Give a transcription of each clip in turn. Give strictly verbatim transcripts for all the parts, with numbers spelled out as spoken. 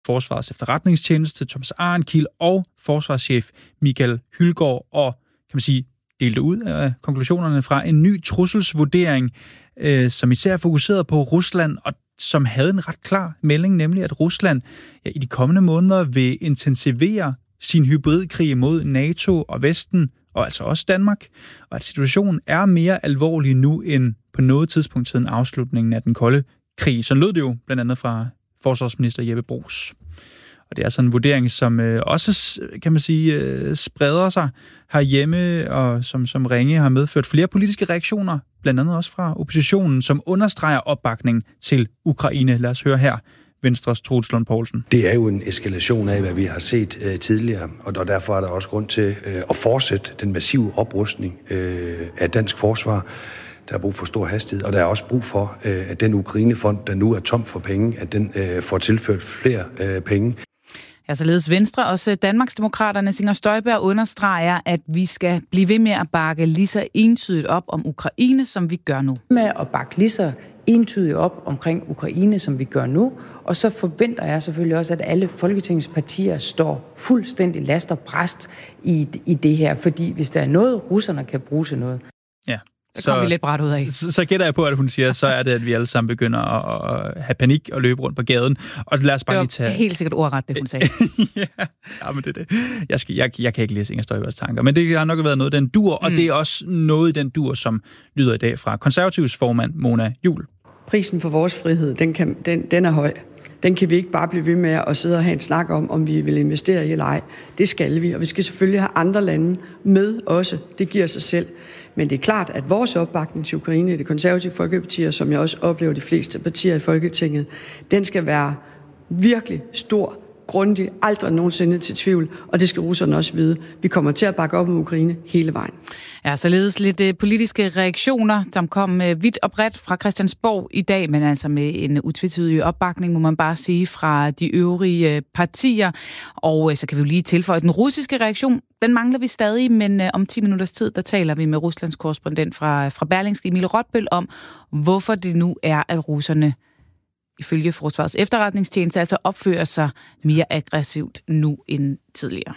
Forsvarets efterretningstjeneste, Thomas Arnkiel, og forsvarschef Michael Hylgaard, og kan man sige, delte ud af konklusionerne fra en ny trusselsvurdering, øh, som især fokuserede på Rusland, og som havde en ret klar melding, nemlig at Rusland ja, i de kommende måneder vil intensivere sin hybridkrig mod NATO og Vesten, og altså også Danmark, og at situationen er mere alvorlig nu end på noget tidspunkt siden afslutningen af den kolde krig. Så lød det jo blandt andet fra forsvarsminister Jeppe Bruus. Og det er sådan en vurdering, som øh, også, kan man sige, øh, spreder sig herhjemme, og som, som ringe har medført flere politiske reaktioner, blandt andet også fra oppositionen, som understreger opbakning til Ukraine. Lad os høre her Venstres Troels Lund Poulsen. Det er jo en eskalation af, hvad vi har set øh, tidligere, og derfor er der også grund til øh, at fortsætte den massive oprustning øh, af dansk forsvar. Der er brug for stor hastighed, og der er også brug for, øh, at den Ukrainefond, der nu er tom for penge, at den øh, får tilført flere øh, penge. Ja, således Venstre, også Danmarksdemokraterne, Inger Støjberg understreger, at vi skal blive ved med at bakke lige så entydigt op om Ukraine, som vi gør nu. Med at bakke lige så entydigt op omkring Ukraine, som vi gør nu, og så forventer jeg selvfølgelig også, at alle Folketingets partier står fuldstændig last og bræst i, i det her, fordi hvis der er noget, russerne kan bruge til noget. Ja. Så kommer vi lidt bræt ud af. Så, så gætter jeg på, at hun siger, så er det, at vi alle sammen begynder at, at have panik og løbe rundt på gaden. Og lad os bare lige tage... Det er helt sikkert ordret, det hun sagde. ja, ja, men det er det. Jeg, skal, jeg, jeg kan ikke læse Inger Støjbergs tanker, men det har nok været noget, den dur, og mm. det er også noget i den dur, som lyder i dag fra Konservativs formand Mona Juul. Prisen for vores frihed, den, kan, den, den er høj. Den kan vi ikke bare blive ved med at sidde og have en snak om, om vi vil investere i eller ej. Det skal vi, og vi skal selvfølgelig have andre lande med også. Det giver sig selv. Men det er klart, at vores opbakning til Ukraine, det konservative folkeparti, som jeg også oplever de fleste partier i Folketinget, den skal være virkelig stor, grundig, aldrig nogensinde til tvivl, og det skal russerne også vide. Vi kommer til at bakke op om Ukraine hele vejen. Ja, således lidt uh, politiske reaktioner, som kom uh, vidt og bredt fra Christiansborg i dag, men altså med en utvetydig opbakning, må man bare sige, fra de øvrige uh, partier. Og uh, så kan vi jo lige tilføje, den russiske reaktion, den mangler vi stadig, men uh, om ti minutters tid, der taler vi med Ruslands korrespondent fra, fra Berlingske, Emil Rotbøl, om hvorfor det nu er, at russerne ifølge Forsvarets efterretningstjeneste altså opfører sig mere aggressivt nu end tidligere.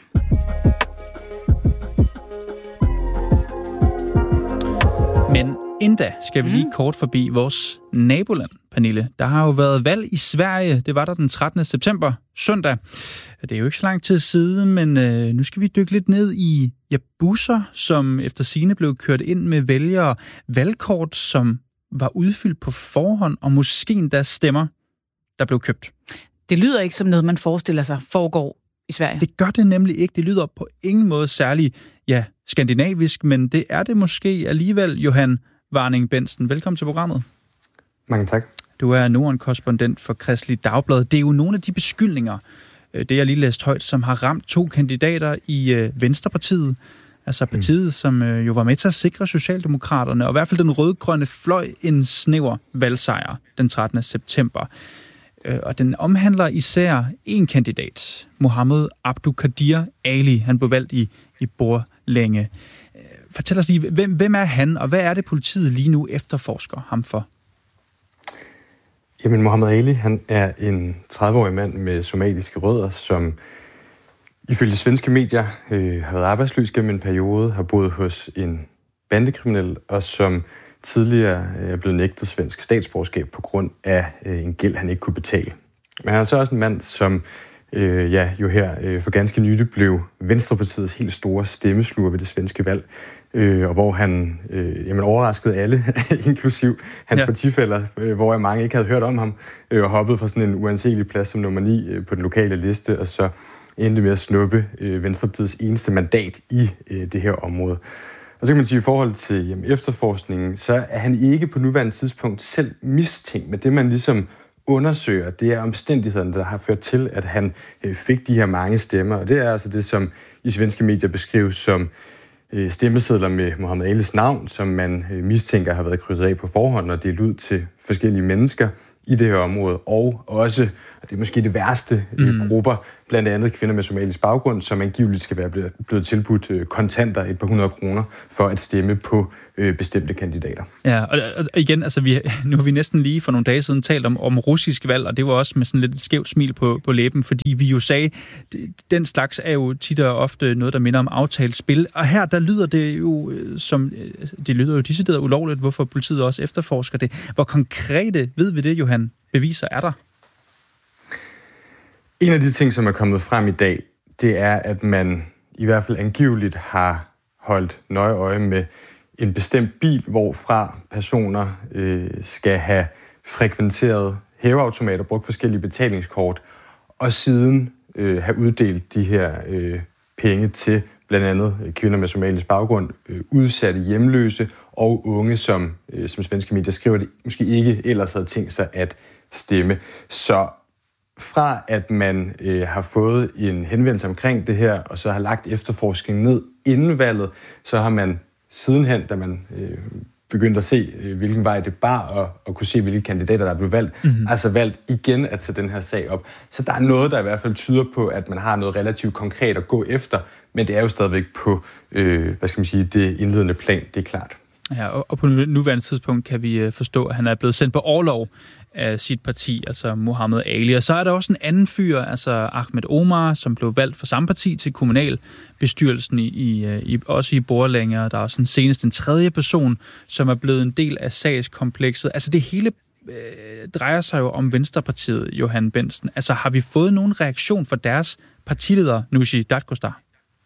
Men endda skal vi lige kort forbi vores naboland, Pernille. Der har jo været valg i Sverige. Det var der den trettende september, søndag. Det er jo ikke så lang tid siden, men øh, nu skal vi dykke lidt ned i ja, busser, som efter sigende blev kørt ind med vælgere. Valgkort, som var udfyldt på forhånd, og måske endda stemmer, der blev købt. Det lyder ikke som noget, man forestiller sig foregår i Sverige. Det gør det nemlig ikke. Det lyder på ingen måde særlig ja, skandinavisk, men det er det måske alligevel. Johan Warning Bensen, velkommen til programmet. Mange tak. Du er Norden-korrespondent for Kristeligt Dagblad. Det er jo nogle af de beskyldninger, det jeg lige læst højt, som har ramt to kandidater i Venstrepartiet. Altså partiet, mm. som jo var med til at sikre Socialdemokraterne, og i hvert fald den rød-grønne fløj, en snæver valgsejr den trettende september. Og den omhandler især en kandidat, Mohammed Abduqadir Ali. Han blev valgt i, i Borlænge. Fortæl os lige, hvem, hvem er han, og hvad er det, politiet lige nu efterforsker ham for? Jamen, Mohammed Ali, han er en tredive-årig mand med somaliske rødder, som ifølge svenske medier øh, har været arbejdsløs gennem en periode, har boet hos en bandekriminel, og som tidligere er blevet nægtet svensk statsborgerskab på grund af øh, en gæld, han ikke kunne betale. Men han er så også en mand, som øh, ja, jo her øh, for ganske nylig blev Venstrepartiets helt store stemmesluger ved det svenske valg, øh, og hvor han øh, jamen, overraskede alle, inklusiv hans ja. partifæller, øh, hvor mange ikke havde hørt om ham, øh, og hoppede fra sådan en uanselig plads som nummer ni øh, på den lokale liste, og så endte med at snuppe øh, Venstrepartiets eneste mandat i øh, det her område. Og så kan man sige, at i forhold til jamen, efterforskningen, så er han ikke på nuværende tidspunkt selv mistænkt, men det man ligesom undersøger, det er omstændighederne, der har ført til, at han øh, fik de her mange stemmer. Og det er altså det, som i svenske medier beskrives som øh, stemmesedler med Mohammed Alis navn, som man øh, mistænker har været krydset af på forhånd og delt ud til forskellige mennesker i det her område, og også, Og det er måske det værste mm. grupper, blandt andet kvinder med somalisk baggrund, som angiveligt skal være blevet, blevet tilbudt øh, kontanter, et par hundrede kroner, for at stemme på øh, bestemte kandidater. Ja, og, og igen, altså vi, nu har vi næsten lige for nogle dage siden talt om, om russisk valg, og det var også med sådan lidt et skævt smil på, på læben, fordi vi jo sagde, den slags er jo tit og ofte noget, der minder om aftalt spil. Og her, der lyder det jo som, det lyder jo decideret ulovligt, hvorfor politiet også efterforsker det. Hvor konkrete, ved vi det, Johan, beviser er der? En af de ting, som er kommet frem i dag, det er, at man i hvert fald angiveligt har holdt nøje øje med en bestemt bil, hvorfra personer øh, skal have frekventeret hæveautomater, brugt forskellige betalingskort, og siden øh, have uddelt de her øh, penge til blandt andet kvinder med somalisk baggrund, øh, udsatte hjemløse og unge, som, øh, som svenske medier skriver, det måske ikke ellers havde tænkt sig at stemme. Så fra at man øh, har fået en henvendelse omkring det her, og så har lagt efterforskning ned inden valget, så har man sidenhen, da man øh, begyndte at se, øh, hvilken vej det bar, og, og kunne se, hvilke kandidater, der blev valgt, mm-hmm. altså valgt igen at tage den her sag op. Så der er noget, der i hvert fald tyder på, at man har noget relativt konkret at gå efter, men det er jo stadigvæk på, øh, hvad skal man sige, det indledende plan, det er klart. Ja, og på nuværende tidspunkt kan vi forstå, at han er blevet sendt på orlov af sit parti, altså Mohammed Ali. Og så er der også en anden fyr, altså Ahmed Omar, som blev valgt for samme parti til kommunalbestyrelsen, i, i, også i Borlænge. Og der er også en senest en tredje person, som er blevet en del af sagskomplekset. Altså det hele øh, drejer sig jo om Venstrepartiet, Johan Bentsen. Altså har vi fået nogen reaktion fra deres partileder, Nooshi Dadgostar?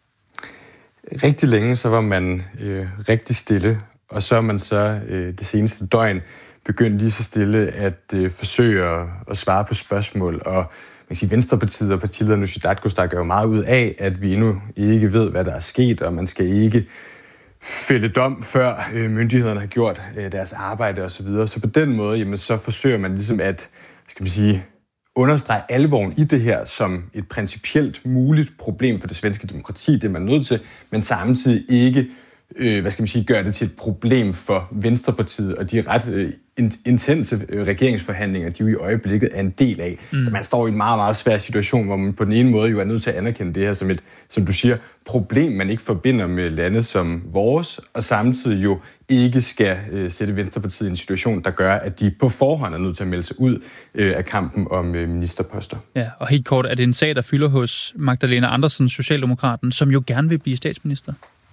Rigtig længe så var man øh, rigtig stille, og så er man så øh, det seneste døgn begyndt lige så stille at øh, forsøge at, at svare på spørgsmål. Og man kan sige, Venstrepartiet og partileder Nooshi Dadgostar gør jo meget ud af, at vi endnu ikke ved, hvad der er sket, og man skal ikke fælde dom, før øh, myndighederne har gjort øh, deres arbejde osv. Så, så på den måde, jamen, så forsøger man ligesom at, skal man sige, understrege alvoren i det her som et principielt muligt problem for det svenske demokrati, det er man nødt til, men samtidig ikke øh, hvad skal man sige, gøre det til et problem for Venstrepartiet og de ret øh, intense øh, regeringsforhandlinger, de jo i øjeblikket er en del af. Mm. Så man står i en meget, meget svær situation, hvor man på den ene måde jo er nødt til at anerkende det her som et, som du siger, problem, man ikke forbinder med lande som vores, og samtidig jo ikke skal øh, sætte Venstrepartiet i en situation, der gør, at de på forhånd er nødt til at melde sig ud øh, af kampen om øh, ministerposter. Ja, og helt kort, er det en sag, der fylder hos Magdalena Andersen, Socialdemokraten, som jo gerne vil blive statsminister?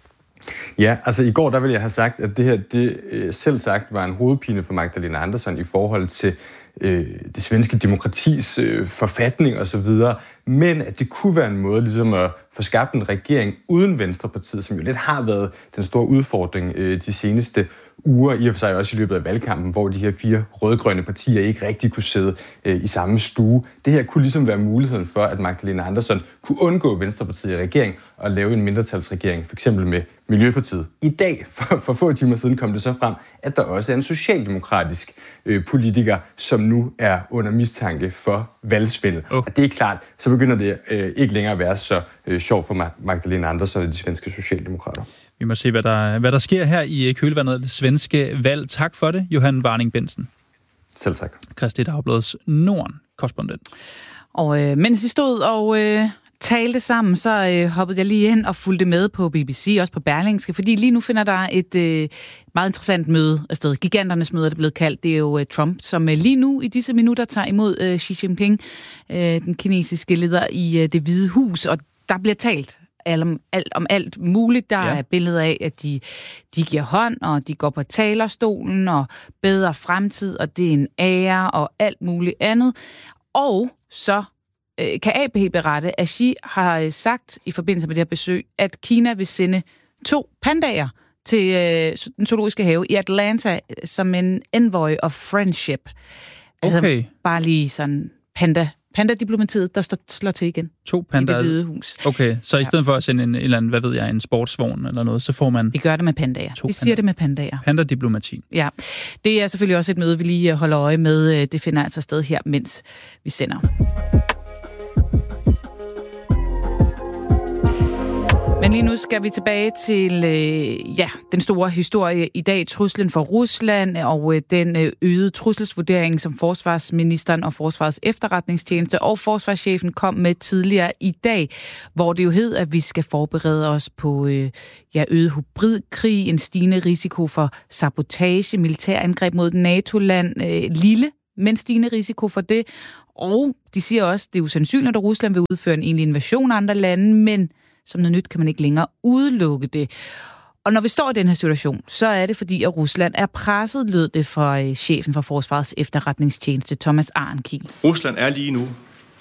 Ja, altså i går der ville jeg have sagt, at det her det øh, selv sagt var en hovedpine for Magdalena Andersson i forhold til øh, det svenske demokratis øh, forfatning osv., men at det kunne være en måde ligesom at få skabt en regering uden Venstrepartiet, som jo lidt har været den store udfordring øh, de seneste uger, i og for sig også i løbet af valgkampen, hvor de her fire rødgrønne partier ikke rigtig kunne sidde øh, i samme stue. Det her kunne ligesom være muligheden for, at Magdalena Andersson kunne undgå Venstrepartiet i regering og lave en mindretalsregering, for eksempel med Miljøpartiet. I dag, for, for få timer siden, kom det så frem, at der også er en socialdemokratisk øh, politiker, som nu er under mistanke for valgsvindel. Oh. Og det er klart, så begynder det øh, ikke længere at være så øh, sjovt for Magdalena Andersson og de svenske socialdemokrater. Vi må se, hvad der, hvad der sker her i kølvandet af det svenske valg. Tak for det, Johan Warning Bentsen. Selv tak. Kristi Dagbladets Norden-korrespondent. Og øh, mens I stod og øh, talte sammen, så øh, hoppede jeg lige ind og fulgte med på B B C, også på Berlingske, fordi lige nu finder der et øh, meget interessant møde afsted. Giganternes møde er det blevet kaldt. Det er jo øh, Trump, som øh, lige nu i disse minutter tager imod øh, Xi Jinping, øh, den kinesiske leder i øh, Det Hvide Hus, og der bliver talt om alt, om alt muligt. Der ja. er billeder af, at de, de giver hånd, og de går på talerstolen, og bedre fremtid, og det er en ære, og alt muligt andet. Og så øh, kan A P berette, at Xi har sagt i forbindelse med det her besøg, at Kina vil sende to pandaer til øh, den zoologiske have i Atlanta som en envoy of friendship. Altså okay. bare lige sådan panda Panda-diplomatiet, der står, slår til igen. To pandaer. I Det Hvide Hus. Okay, så i stedet for at sende en, en eller anden, hvad ved jeg, en sportsvogn eller noget, så får man... De gør det med pandaer. De siger panda. det med pandaer. Panda-diplomati. Ja, det er selvfølgelig også et møde, vi lige holder øje med. Det finder altså sted her, mens vi sender. Men lige nu skal vi tilbage til øh, ja, den store historie i dag, truslen for Rusland og øh, den øh, øgede trusselsvurdering, som forsvarsministeren og Forsvarets efterretningstjeneste og forsvarschefen kom med tidligere i dag, hvor det jo hed, at vi skal forberede os på øh, ja, øget hybridkrig, en stigende risiko for sabotage, militærangreb mod et NATO-land, øh, lille, men stigende risiko for det. Og de siger også, at det er usandsynligt, at Rusland vil udføre en egentlig invasion af andre lande, men som noget nyt kan man ikke længere udelukke det. Og når vi står i den her situation, så er det fordi, at Rusland er presset, lød det fra øh, chefen for Forsvarets efterretningstjeneste, Thomas Arnkiel. Rusland er lige nu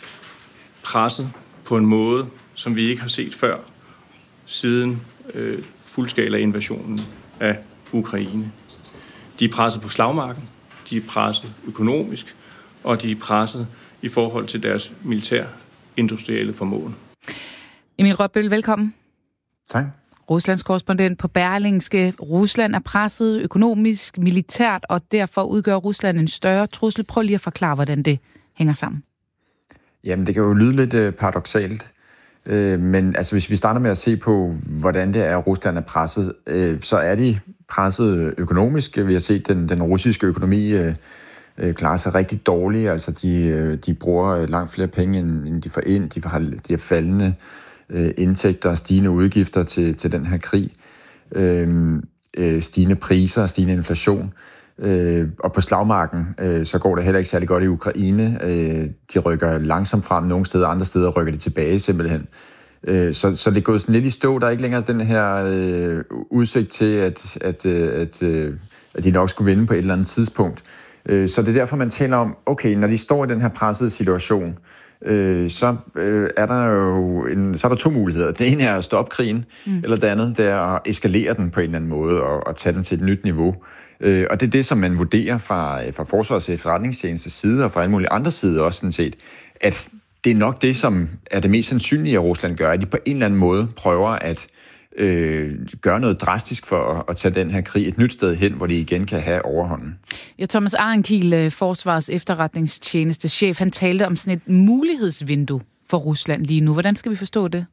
presset på en måde, som vi ikke har set før, siden øh, fuldskala-invasionen af Ukraine. De er presset på slagmarken, de er presset økonomisk, og de er presset i forhold til deres militær-industrielle formåen. Emil Rørbøl, velkommen. Tak. Ruslands korrespondent på Berlingske. Rusland er presset økonomisk, militært, og derfor udgør Rusland en større trussel. Prøv lige at forklare, hvordan det hænger sammen. Jamen, det kan jo lyde lidt paradoksalt. Men altså, hvis vi starter med at se på, hvordan det er, at Rusland er presset, så er de presset økonomisk. Vi har set den, den russiske økonomi klarer sig rigtig dårligt. Altså, de, de bruger langt flere penge, end de får ind. De har, de har faldende indtægter og stigende udgifter til, til den her krig. Øh, stigende priser, stigende inflation. Øh, og på slagmarken, øh, så går det heller ikke særlig godt i Ukraine. Øh, de rykker langsomt frem nogle steder, andre steder rykker de tilbage simpelthen. Øh, så, så det er gået sådan lidt i stå. Der er ikke længere den her øh, udsigt til, at, at, at, at, at de nok skulle vinde på et eller andet tidspunkt. Øh, så det er derfor, man taler om, okay, når de står i den her pressede situation, øh, så øh, er der jo en, så er der to muligheder. Det ene er at stoppe krigen, mm. eller det andet det er at eskalere den på en eller anden måde og, og tage den til et nyt niveau. Øh, og det er det, som man vurderer fra, fra Forsvarets efterretningstjenestes side og fra alle mulige andre sider også sådan set, at det er nok det, som er det mest sandsynlige, at Rusland gør, at de på en eller anden måde prøver at øh, gøre noget drastisk for at, at tage den her krig et nyt sted hen, hvor de igen kan have overhånden. Ja, Thomas Arnkiel, Forsvarets efterretningstjeneste chef, han talte om sådan et mulighedsvindue for Rusland lige nu. Hvordan skal vi forstå det?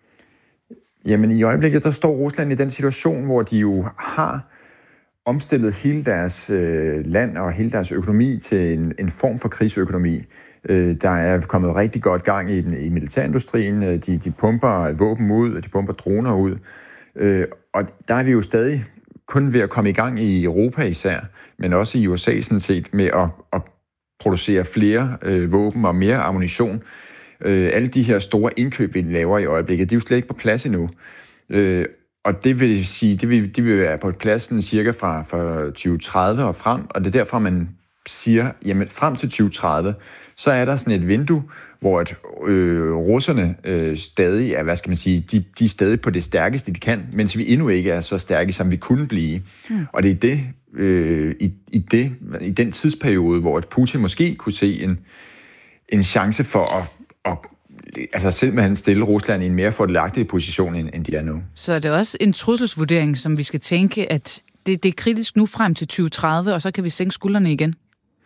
Jamen i øjeblikket, der står Rusland i den situation, hvor de jo har omstillet hele deres øh, land og hele deres økonomi til en, en form for krigsøkonomi. Øh, der er kommet rigtig godt gang i, den, i militærindustrien. De, de pumper våben ud, og de pumper droner ud. Øh, og der er vi jo stadig kun ved at komme i gang i Europa især, men også i U S A sådan set, med at, at producere flere øh, våben og mere ammunition. Øh, alle de her store indkøb, vi laver i øjeblikket, de er jo slet ikke på plads endnu. Øh, Og det vil sige, det vil, det vil være på pladsen cirka fra, fra tyve tredive og frem, og det er derfor, man siger, jamen frem til tyve tredive, så er der sådan et vindue, hvor at, øh, russerne øh, stadig er, hvad skal man sige, de, de er stadig på det stærkeste, de kan, mens vi endnu ikke er så stærke, som vi kunne blive. Mm. Og det er det, øh, i, i det, i den tidsperiode, hvor at Putin måske kunne se en, en chance for at, at altså simpelthen stille Rusland i en mere fordelagtig position, end de er nu. Så er det også en trusselsvurdering, som vi skal tænke, at det, det er kritisk nu frem til tyve tredive, og så kan vi sænke skuldrene igen?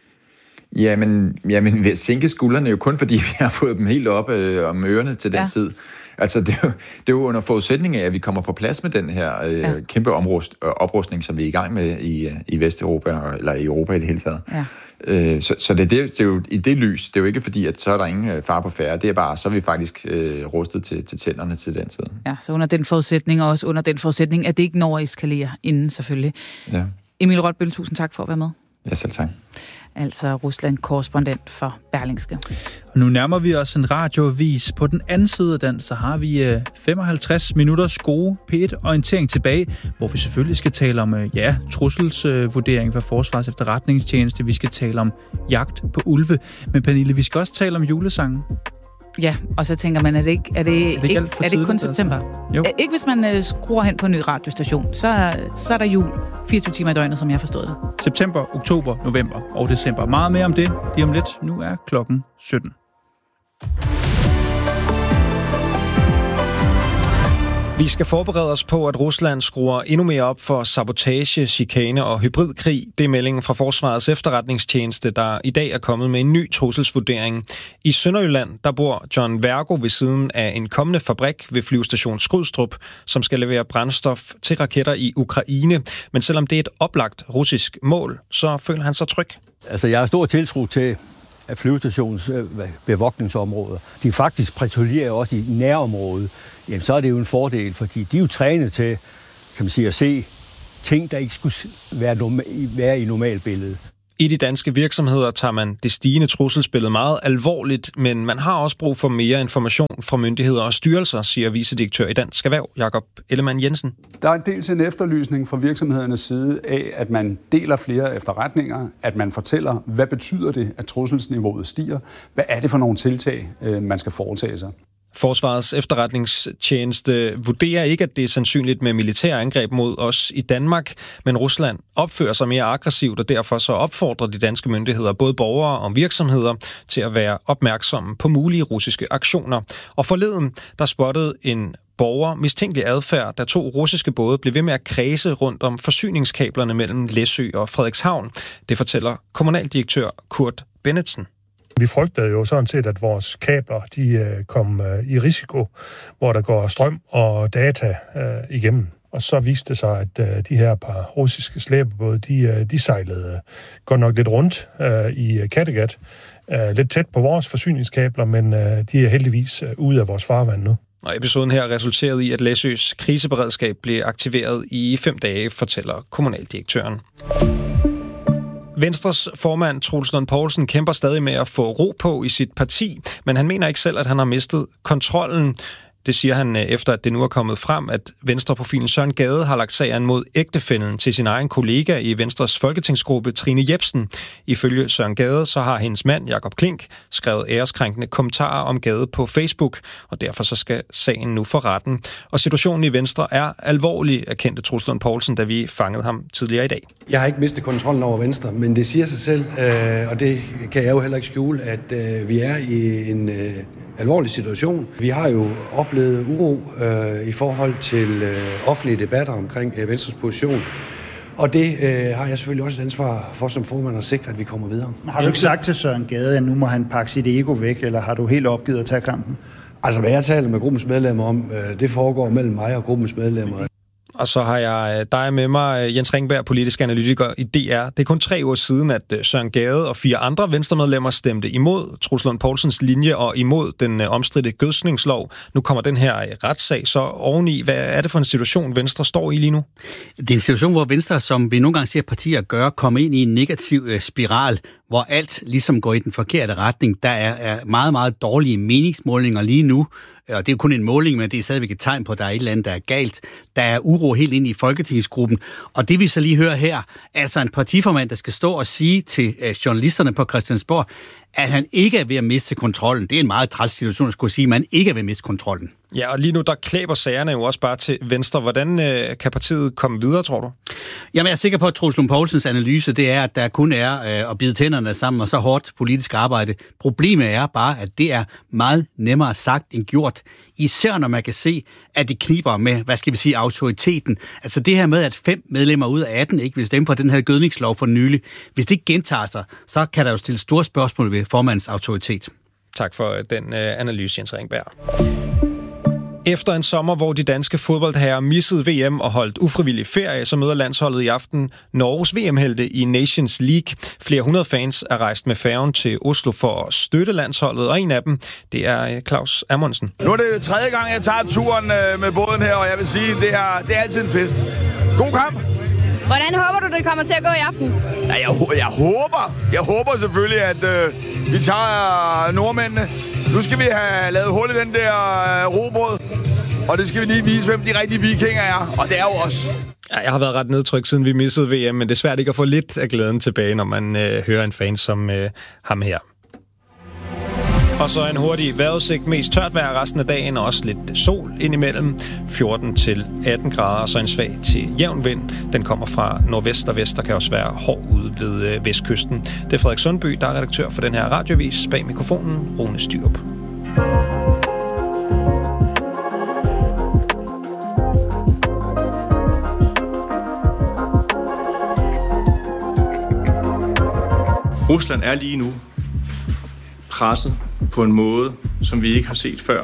Jamen, jamen ved at sænke skuldrene jo kun, fordi vi har fået dem helt op øh, om ørerne til den ja. tid. Altså, det er, jo, det er jo under forudsætning af, at vi kommer på plads med den her øh, ja. kæmpe omrust, oprustning, som vi er i gang med i, i Vesteuropa, eller i Europa i det hele taget. Ja. Øh, så så det, det, det er jo i det lys. Det er jo ikke fordi, at så er der ingen fare på færre. Det er bare, så er vi faktisk øh, rustet til, til tænderne til den tid. Ja, så under den forudsætning, og også under den forudsætning, at det ikke når at eskalere inden selvfølgelig. Ja. Emil Rørbøl, tusind tak for at være med. Ja, selv tak. Altså Rusland-korrespondent for Berlingske. Og nu nærmer vi os en radioavis. På den anden side af den, så har vi femoghalvtreds minutters gode P et-orientering tilbage, hvor vi selvfølgelig skal tale om ja, trusselsvurdering for Forsvarets efterretningstjeneste. Vi skal tale om jagt på ulve. Men Pernille, vi skal også tale om julesangen. Ja, og så tænker man, er det ikke, er det, er det ikke, ikke, er det ikke kun september? Altså? Ikke hvis man uh, skruer hen på en ny radiostation, så, så er der jul fireogtyve timer i døgnet, som jeg har forstået det. September, oktober, november og december. Meget mere om det lige om lidt. Nu er klokken sytten. Vi skal forberede os på, at Rusland skruer endnu mere op for sabotage, chikane og hybridkrig. Det er meldingen fra Forsvarets efterretningstjeneste, der i dag er kommet med en ny trusselsvurdering. I Sønderjylland, der bor John Vergo ved siden af en kommende fabrik ved flyvestation Skrydstrup, som skal levere brændstof til raketter i Ukraine. Men selvom det er et oplagt russisk mål, så føler han sig tryg. Altså, jeg har stor tiltro til at flyvestationens bevogtningsområder. De faktisk patruljerer også i nærområdet. Jamen, så er det jo en fordel, fordi de er jo trænet til, kan man sige, at se ting, der ikke skulle være, norma- være i normalbilledet. I de danske virksomheder tager man det stigende trusselsbillede meget alvorligt, men man har også brug for mere information fra myndigheder og styrelser, siger vicedirektør i Dansk Erhverv, Jakob Ellemann Jensen. Der er dels en efterlysning fra virksomhedernes side af, at man deler flere efterretninger, at man fortæller, hvad betyder det, at trusselsniveauet stiger, hvad er det for nogle tiltag, man skal foretage sig. Forsvarets efterretningstjeneste vurderer ikke, at det er sandsynligt med militære angreb mod os i Danmark, men Rusland opfører sig mere aggressivt, og derfor så opfordrer de danske myndigheder, både borgere og virksomheder, til at være opmærksomme på mulige russiske aktioner. Og forleden, der spottede en borger mistænkelig adfærd, da to russiske både blev ved med at kredse rundt om forsyningskablerne mellem Læsø og Frederikshavn. Det fortæller kommunaldirektør Kurt Bennetsen. Vi frygtede jo sådan set, at vores kabler de kom i risiko, hvor der går strøm og data øh, igennem. Og så viste det sig, at øh, de her par russiske slæbebåde, de, de sejlede godt nok lidt rundt øh, i Kattegat. Øh, lidt tæt på vores forsyningskabler, men øh, de er heldigvis øh, ude af vores farvand nu. Og episoden her resulterede i, at Læsøs kriseberedskab blev aktiveret i fem dage, fortæller kommunaldirektøren. Venstres formand, Troels Lund Poulsen, kæmper stadig med at få ro på i sit parti, men han mener ikke selv, at han har mistet kontrollen. Det siger han efter, at det nu er kommet frem, at Venstreprofilen Søren Gade har lagt sagen mod ægtefællen til sin egen kollega i Venstres folketingsgruppe, Trine Jepsen. Ifølge Søren Gade, så har hendes mand, Jakob Klink, skrevet æreskrænkende kommentarer om Gade på Facebook, og derfor så skal sagen nu for retten. Og situationen i Venstre er alvorlig, erkendte Troels Lund Poulsen, da vi fangede ham tidligere i dag. Jeg har ikke mistet kontrollen over Venstre, men det siger sig selv, øh, og det kan jeg jo heller ikke skjule, at øh, vi er i en øh, alvorlig situation. Vi har jo oplevet uro øh, i forhold til øh, offentlige debatter omkring øh, Venstres position, og det øh, har jeg selvfølgelig også et ansvar for som formand at sikre, at vi kommer videre. Har du ikke sagt til Søren Gade, at nu må han pakke sit ego væk, eller har du helt opgivet at tage kampen? Altså, hvad jeg taler med gruppens medlemmer om, øh, det foregår mellem mig og gruppens medlemmer. Og så har jeg dig med mig, Jens Ringberg, politisk analytiker i D R. Det er kun tre uger siden, at Søren Gade og fire andre venstremedlemmer stemte imod Troels Lund Poulsens linje og imod den omstridte gødskningslov. Nu kommer den her retssag så oveni. Hvad er det for en situation, Venstre står i lige nu? Det er en situation, hvor Venstre, som vi nogle gange ser partier gøre, kommer ind i en negativ spiral, hvor alt ligesom går i den forkerte retning. Der er, er meget, meget dårlige meningsmålinger lige nu, og det er jo kun en måling, men det er stadigvæk et tegn på, at der er et eller andet, der er galt. Der er uro helt ind i folketingsgruppen, og det vi så lige hører her, altså en partiformand, der skal stå og sige til øh, journalisterne på Christiansborg, at han ikke er ved at miste kontrollen. Det er en meget træls situation at skulle sige, at man ikke er ved at miste kontrollen. Ja, og lige nu, der klæber sagerne jo også bare til Venstre. Hvordan øh, kan partiet komme videre, tror du? Jamen, jeg er sikker på, at Troels Lund Poulsens analyse, det er, at der kun er øh, at bide tænderne sammen og så hårdt politisk arbejde. Problemet er bare, at det er meget nemmere sagt end gjort. Især når man kan se, at det kniber med, hvad skal vi sige, autoriteten. Altså det her med, at fem medlemmer ud af atten ikke vil stemme for den her gødningslov for nylig. Hvis det gentager sig, så kan der jo stille store spørgsmål ved formandens autoritet. Tak for den øh, analyse, Jens Ringberg. Efter en sommer, hvor de danske fodboldherrer missede V M og holdt ufrivillig ferie, så møder landsholdet i aften Norges V M-helte i Nations League. Flere hundrede fans er rejst med færgen til Oslo for at støtte landsholdet, og en af dem, det er Claus Amundsen. Nu er det tredje gang, jeg tager turen med båden her, og jeg vil sige, det er, det er altid en fest. God kamp! Hvordan håber du, det kommer til at gå i aften? Ja, jeg, jeg håber, jeg håber selvfølgelig, at øh, vi tager nordmændene. Nu skal vi have lavet hul i den der øh, robåd, og det skal vi lige vise, hvem de rigtige vikinger er, og det er jo os. Ja, jeg har været ret nedtrykt, siden vi missede V M, men det er svært ikke at få lidt af glæden tilbage, når man øh, hører en fan som øh, ham her. Og så en hurtig vejrudsigt, mest tørt vejr resten af dagen, og også lidt sol indimellem. fjorten til atten grader, og så en svag til jævn vind. Den kommer fra nordvest og vest, der kan også være hård ude ved øh, vestkysten. Det er Frederik Sundby, der er redaktør for den her radiovis. Bag mikrofonen, Rune Styrup. Rusland er lige nu presset på en måde, som vi ikke har set før,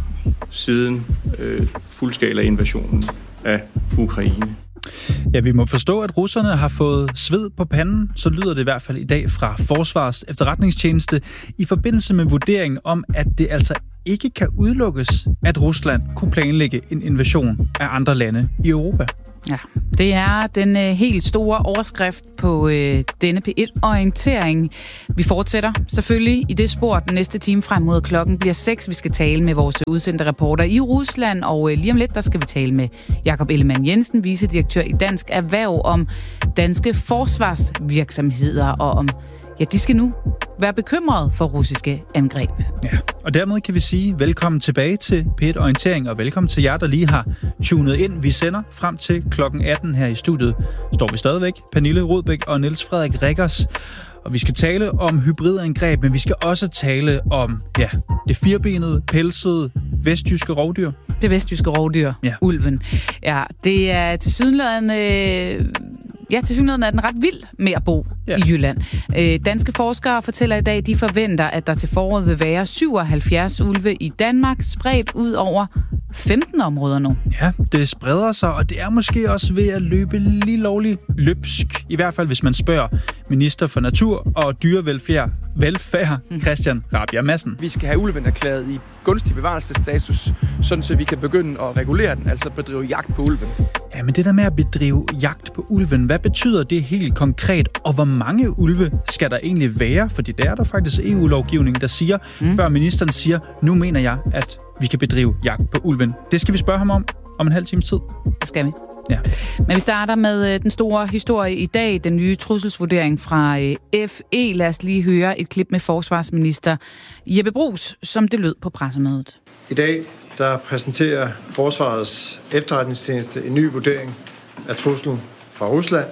siden øh, fuldskala invasionen af Ukraine. Ja, vi må forstå, at russerne har fået sved på panden, så lyder det i hvert fald i dag fra Forsvars Efterretningstjeneste, i forbindelse med vurderingen om, at det altså ikke kan udelukkes, at Rusland kunne planlægge en invasion af andre lande i Europa. Ja, det er den øh, helt store overskrift på øh, denne P et-orientering. Vi fortsætter selvfølgelig i det spor den næste time frem mod klokken bliver seks. Vi skal tale med vores udsendte reporter i Rusland, og øh, lige om lidt, der skal vi tale med Jakob Ellemann-Jensen, vicedirektør i Dansk Erhverv, om danske forsvarsvirksomheder, og om ja, de skal nu være bekymrede for russiske angreb. Ja, og dermed kan vi sige velkommen tilbage til P et-orientering, og velkommen til jer, der lige har tunet ind. Vi sender frem til klokken atten her i studiet. Står vi stadigvæk, Pernille Rodbæk og Niels Frederik Rikkers. Og vi skal tale om hybridangreb, men vi skal også tale om ja, det firbenede, pelsede, vestjyske rovdyr. Det vestjyske rovdyr, ja. Ulven. Ja, det er tilsyneladende... Øh Ja, til synligheden er den ret vild med at bo ja. i Jylland. Øh, danske forskere fortæller i dag, at de forventer, at der til foråret vil være syvoghalvfjerds ulve i Danmark, spredt ud over femten områder nu. Ja, det spreder sig, og det er måske også ved at løbe lige lovligt løbsk. I hvert fald, hvis man spørger minister for natur og dyrevelfærd, velfærd, Christian Rabjerg Madsen. Vi skal have ulven erklæret i gunstig bevarelsesstatus, sådan så vi kan begynde at regulere den, altså bedrive jagt på ulven. Ja, men det der med at bedrive jagt på ulven, hvad betyder det helt konkret, og hvor mange ulve skal der egentlig være? Fordi der er der faktisk E U-lovgivning, der siger, mm. før ministeren siger, nu mener jeg, at vi kan bedrive jagt på ulven. Det skal vi spørge ham om om en halv times tid. Det skal vi. Ja. Men vi starter med den store historie i dag, den nye trusselsvurdering fra F E. Lad os lige høre et klip med forsvarsminister Jeppe Bruus, som det lød på pressemødet. I dag der præsenterer Forsvarets Efterretningstjeneste en ny vurdering af truslen fra Rusland.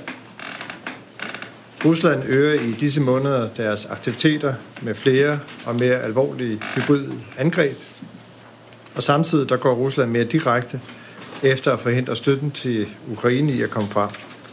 Rusland øger i disse måneder deres aktiviteter med flere og mere alvorlige hybride angreb, og samtidig der går Rusland mere direkte efter at forhindre støtten til Ukraine i at komme frem.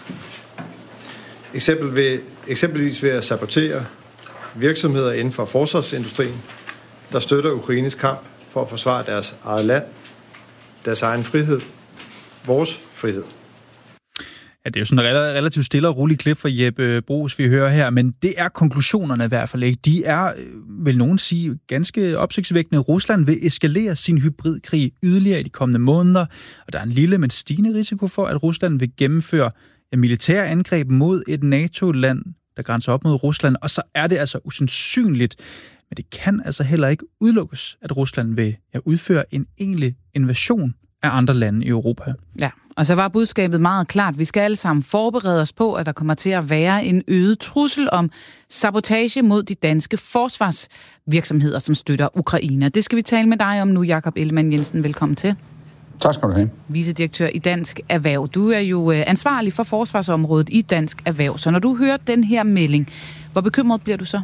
Eksempel ved, eksempelvis ved at sabotere virksomheder inden for forsvarsindustrien, der støtter Ukraines kamp for at forsvare deres eget land, deres egen frihed, vores frihed. Ja, det er jo sådan en relativt stille og rolig klip fra Jeppe Bruus, vi hører her, men det er konklusionerne i hvert fald ikke. De er, vil nogen sige, ganske opsigtsvækkende. Rusland vil eskalere sin hybridkrig yderligere i de kommende måneder, og der er en lille, men stigende risiko for, at Rusland vil gennemføre militære angreb mod et NATO-land, der grænser op mod Rusland, og så er det altså usandsynligt, men det kan altså heller ikke udelukkes, at Rusland vil ja, udføre en egentlig invasion af andre lande i Europa. Ja, og så var budskabet meget klart. Vi skal alle sammen forberede os på, at der kommer til at være en øget trussel om sabotage mod de danske forsvarsvirksomheder, som støtter Ukraine. Det skal vi tale med dig om nu, Jakob Ellemann-Jensen. Velkommen til. Tak skal du have. Vicedirektør i Dansk Erhverv. Du er jo ansvarlig for forsvarsområdet i Dansk Erhverv. Så når du hører den her melding, hvor bekymret bliver du så?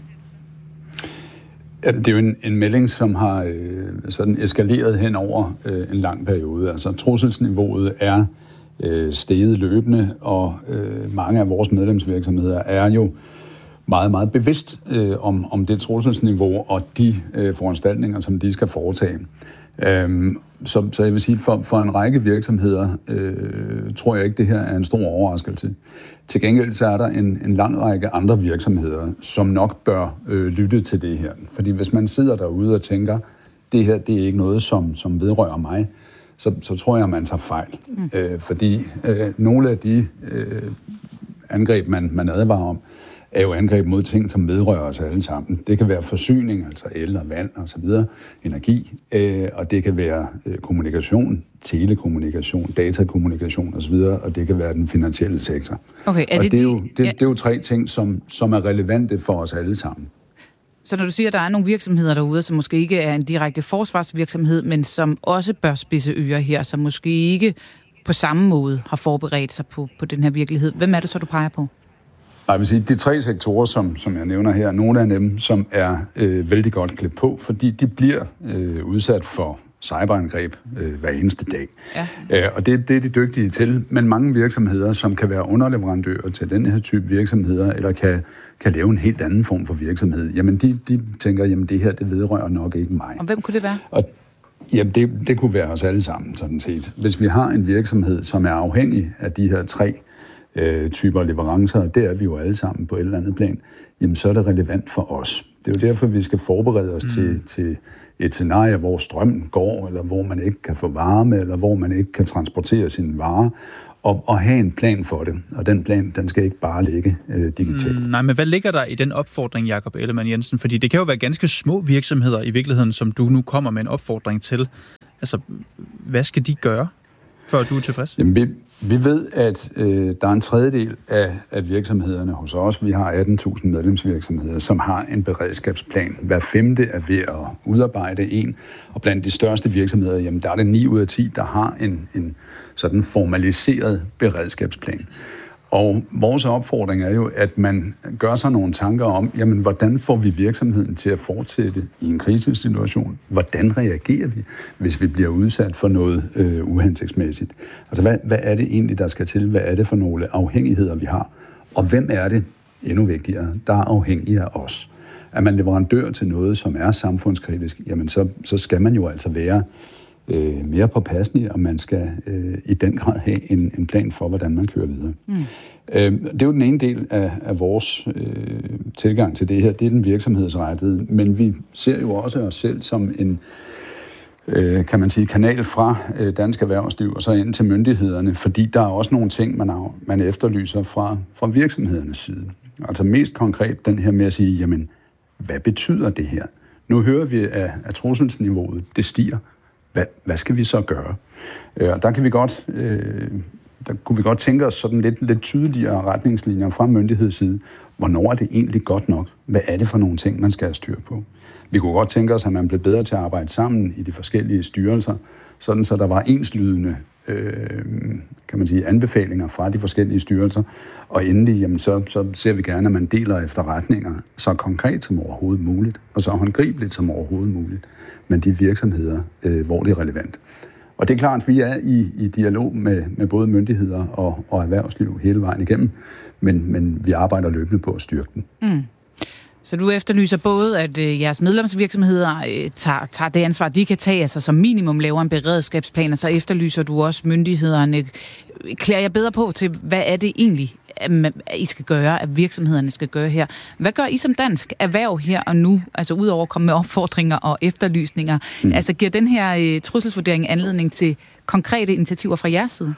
Ja, det er jo en, en melding, som har øh, sådan eskaleret hen over øh, en lang periode. Altså trusselsniveauet er øh, steget løbende, og øh, mange af vores medlemsvirksomheder er jo meget, meget bevidst øh, om, om det trusselsniveau og de øh, foranstaltninger, som de skal foretage. Øhm, så, så jeg vil sige, for, for en række virksomheder øh, tror jeg ikke, det her er en stor overraskelse. Til gengæld så er der en, en lang række andre virksomheder, som nok bør øh, lytte til det her. Fordi hvis man sidder derude og tænker, det her det er ikke noget, som, som vedrører mig, så, så tror jeg, at man tager fejl. Mm. Øh, fordi øh, nogle af de øh, angreb, man, man advarer om, er jo angreb mod ting, som vedrører os alle sammen. Det kan være forsyning, altså el og vand og så videre, energi, øh, og det kan være øh, kommunikation, telekommunikation, datakommunikation og så videre, og det kan være den finansielle sektor. Okay, er og det, det, er de, jo, det, ja. det er jo tre ting, som, som er relevante for os alle sammen. Så når du siger, at der er nogle virksomheder derude, som måske ikke er en direkte forsvarsvirksomhed, men som også bør spidse ører her, som måske ikke på samme måde har forberedt sig på, på den her virkelighed. Hvem er det så, du peger på? Jeg vil sige, de tre sektorer, som, som jeg nævner her, nogle af dem, som er øh, vældig godt klædt på, fordi de bliver øh, udsat for cyberangreb øh, hver eneste dag. Ja. Øh, og det, det er de dygtige til, men mange virksomheder, som kan være underleverandører til den her type virksomheder, eller kan, kan lave en helt anden form for virksomhed, jamen de, de tænker, jamen det her, det vedrører nok ikke mig. Og hvem kunne det være? Og jamen det, det kunne være os alle sammen, sådan set. Hvis vi har en virksomhed, som er afhængig af de her tre øh, typer leverancer, og det er vi jo alle sammen på et eller andet plan, jamen så er det relevant for os. Det er jo derfor, vi skal forberede os mm. til, til et scenarie, hvor strømmen går, eller hvor man ikke kan få varme, eller hvor man ikke kan transportere sine varer, og, og have en plan for det. Og den plan, den skal ikke bare ligge øh, digitalt. Mm, nej, men hvad ligger der i den opfordring, Jakob Ellemann-Jensen? Fordi det kan jo være ganske små virksomheder i virkeligheden, som du nu kommer med en opfordring til. Altså, hvad skal de gøre, for at du er tilfreds? Jamen, vi, vi ved, at øh, der er en tredjedel af, af virksomhederne hos os. Vi har atten tusind medlemsvirksomheder, som har en beredskabsplan. Hver femte er ved at udarbejde en. Og blandt de største virksomheder, jamen, der er det ni ud af ti, der har en, en sådan formaliseret beredskabsplan. Og vores opfordring er jo, at man gør sig nogle tanker om, jamen, hvordan får vi virksomheden til at fortsætte i en krisesituation? Hvordan reagerer vi, hvis vi bliver udsat for noget øh, uhensigtsmæssigt? Altså, hvad, hvad er det egentlig, der skal til? Hvad er det for nogle afhængigheder, vi har? Og hvem er det, endnu vigtigere, der er afhængige af os? Er man leverandør til noget, som er samfundskritisk, jamen, så, så skal man jo altså være Øh, mere påpasselig, og man skal øh, i den grad have en, en plan for, hvordan man kører videre. Mm. Øh, det er jo den ene del af, af vores øh, tilgang til det her. Det er den virksomhedsrettede, men vi ser jo også os selv som en, øh, kan man sige, kanal fra øh, dansk erhvervsliv og så ind til myndighederne, fordi der er også nogle ting, man, har, man efterlyser fra, fra virksomhedernes side. Altså mest konkret den her med at sige, jamen, hvad betyder det her? Nu hører vi, at, at trusselsniveauet, det stiger. Hvad, hvad skal vi så gøre? Øh, og der kan vi godt, øh, der kunne vi godt tænke os sådan lidt, lidt tydeligere retningslinjer fra myndighedsside. Hvornår er det egentlig godt nok? Hvad er det for nogle ting, man skal have styr på? Vi kunne godt tænke os, at man blev bedre til at arbejde sammen i de forskellige styrelser, sådan så der var enslydende øh, kan man sige, anbefalinger fra de forskellige styrelser. Og endelig, jamen, så, så ser vi gerne, at man deler efterretninger så konkret som overhovedet muligt, og så håndgribeligt som overhovedet muligt, men de virksomheder, øh, hvor det er relevant. Og det er klart, at vi er i, i dialog med, med både myndigheder og, og erhvervsliv hele vejen igennem, men, men vi arbejder løbende på at styrke den. Mm. Så du efterlyser både, at øh, jeres medlemsvirksomheder øh, tager, tager det ansvar, de kan tage, altså som minimum laver en beredskabsplan, og så efterlyser du også myndighederne. Klæder jeg bedre på til, hvad er det egentlig, I skal gøre, at virksomhederne skal gøre her? Hvad gør I som dansk erhverv her og nu, altså udover at komme med opfordringer og efterlysninger? Mm. Altså giver den her øh, trusselsvurdering anledning til konkrete initiativer fra jeres side?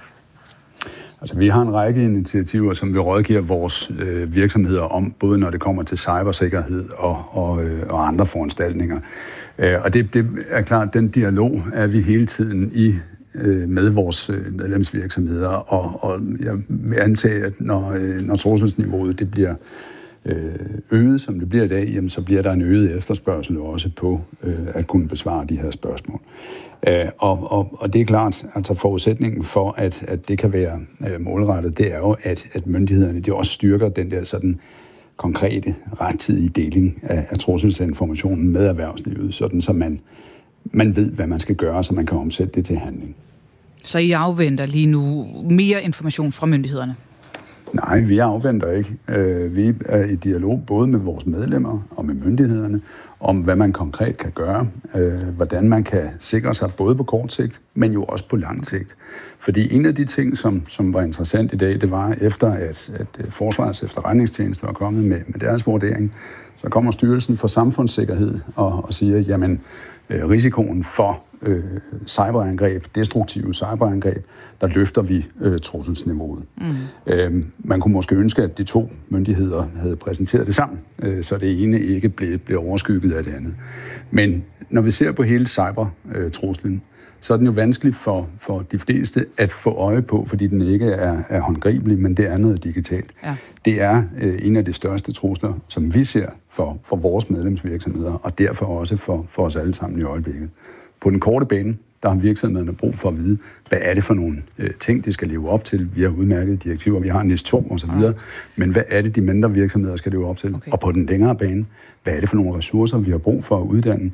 Altså, vi har en række initiativer, som vi rådgiver vores øh, virksomheder om, både når det kommer til cybersikkerhed og, og, øh, og andre foranstaltninger. Øh, og det, det er klart, den dialog er vi hele tiden i øh, med vores øh, medlemsvirksomheder, og, og jeg vil antage, at når, øh, når trusselsniveauet det bliver øh, øget, som det bliver i dag, jamen, så bliver der en øget efterspørgsel også på øh, at kunne besvare de her spørgsmål. Uh, og, og, og det er klart, altså forudsætningen for, at, at det kan være uh, målrettet, det er jo, at, at myndighederne de også styrker den der sådan konkrete, rettidige deling af, af trusselsinformationen med erhvervslivet, sådan så man, man ved, hvad man skal gøre, så man kan omsætte det til handling. Så I afventer lige nu mere information fra myndighederne? Nej, vi afventer ikke. Uh, vi er i dialog både med vores medlemmer og med myndighederne, om hvad man konkret kan gøre, øh, hvordan man kan sikre sig både på kort sigt, men jo også på lang sigt. Fordi en af de ting, som, som var interessant i dag, det var efter, at, at Forsvarets Efterretningstjeneste var kommet med, med deres vurdering, så kommer Styrelsen for Samfundssikkerhed og, og siger, jamen øh, risikoen for øh, cyberangreb, destruktive cyberangreb, der løfter vi øh, trusselsniveauet. Mm. Øh, man kunne måske ønske, at de to myndigheder havde præsenteret det sammen, øh, så det ene ikke blev, blev overskygget af det andet. Men når vi ser på hele cybertruslen, så er den jo vanskelig for, for de fleste at få øje på, fordi den ikke er, er håndgribelig, men det er noget digitalt. Ja. Det er øh, en af de største trusler, som vi ser for, for vores medlemsvirksomheder, og derfor også for, for os alle sammen i øjeblikket. På den korte bane, der har virksomhederne brug for at vide, hvad er det for nogle øh, ting, de skal leve op til. Vi har udmærkede direktiver, vi har N I S to og så videre, men hvad er det, de mindre virksomheder skal leve op til? Okay. Og på den længere bane, hvad er det for nogle ressourcer, vi har brug for at uddanne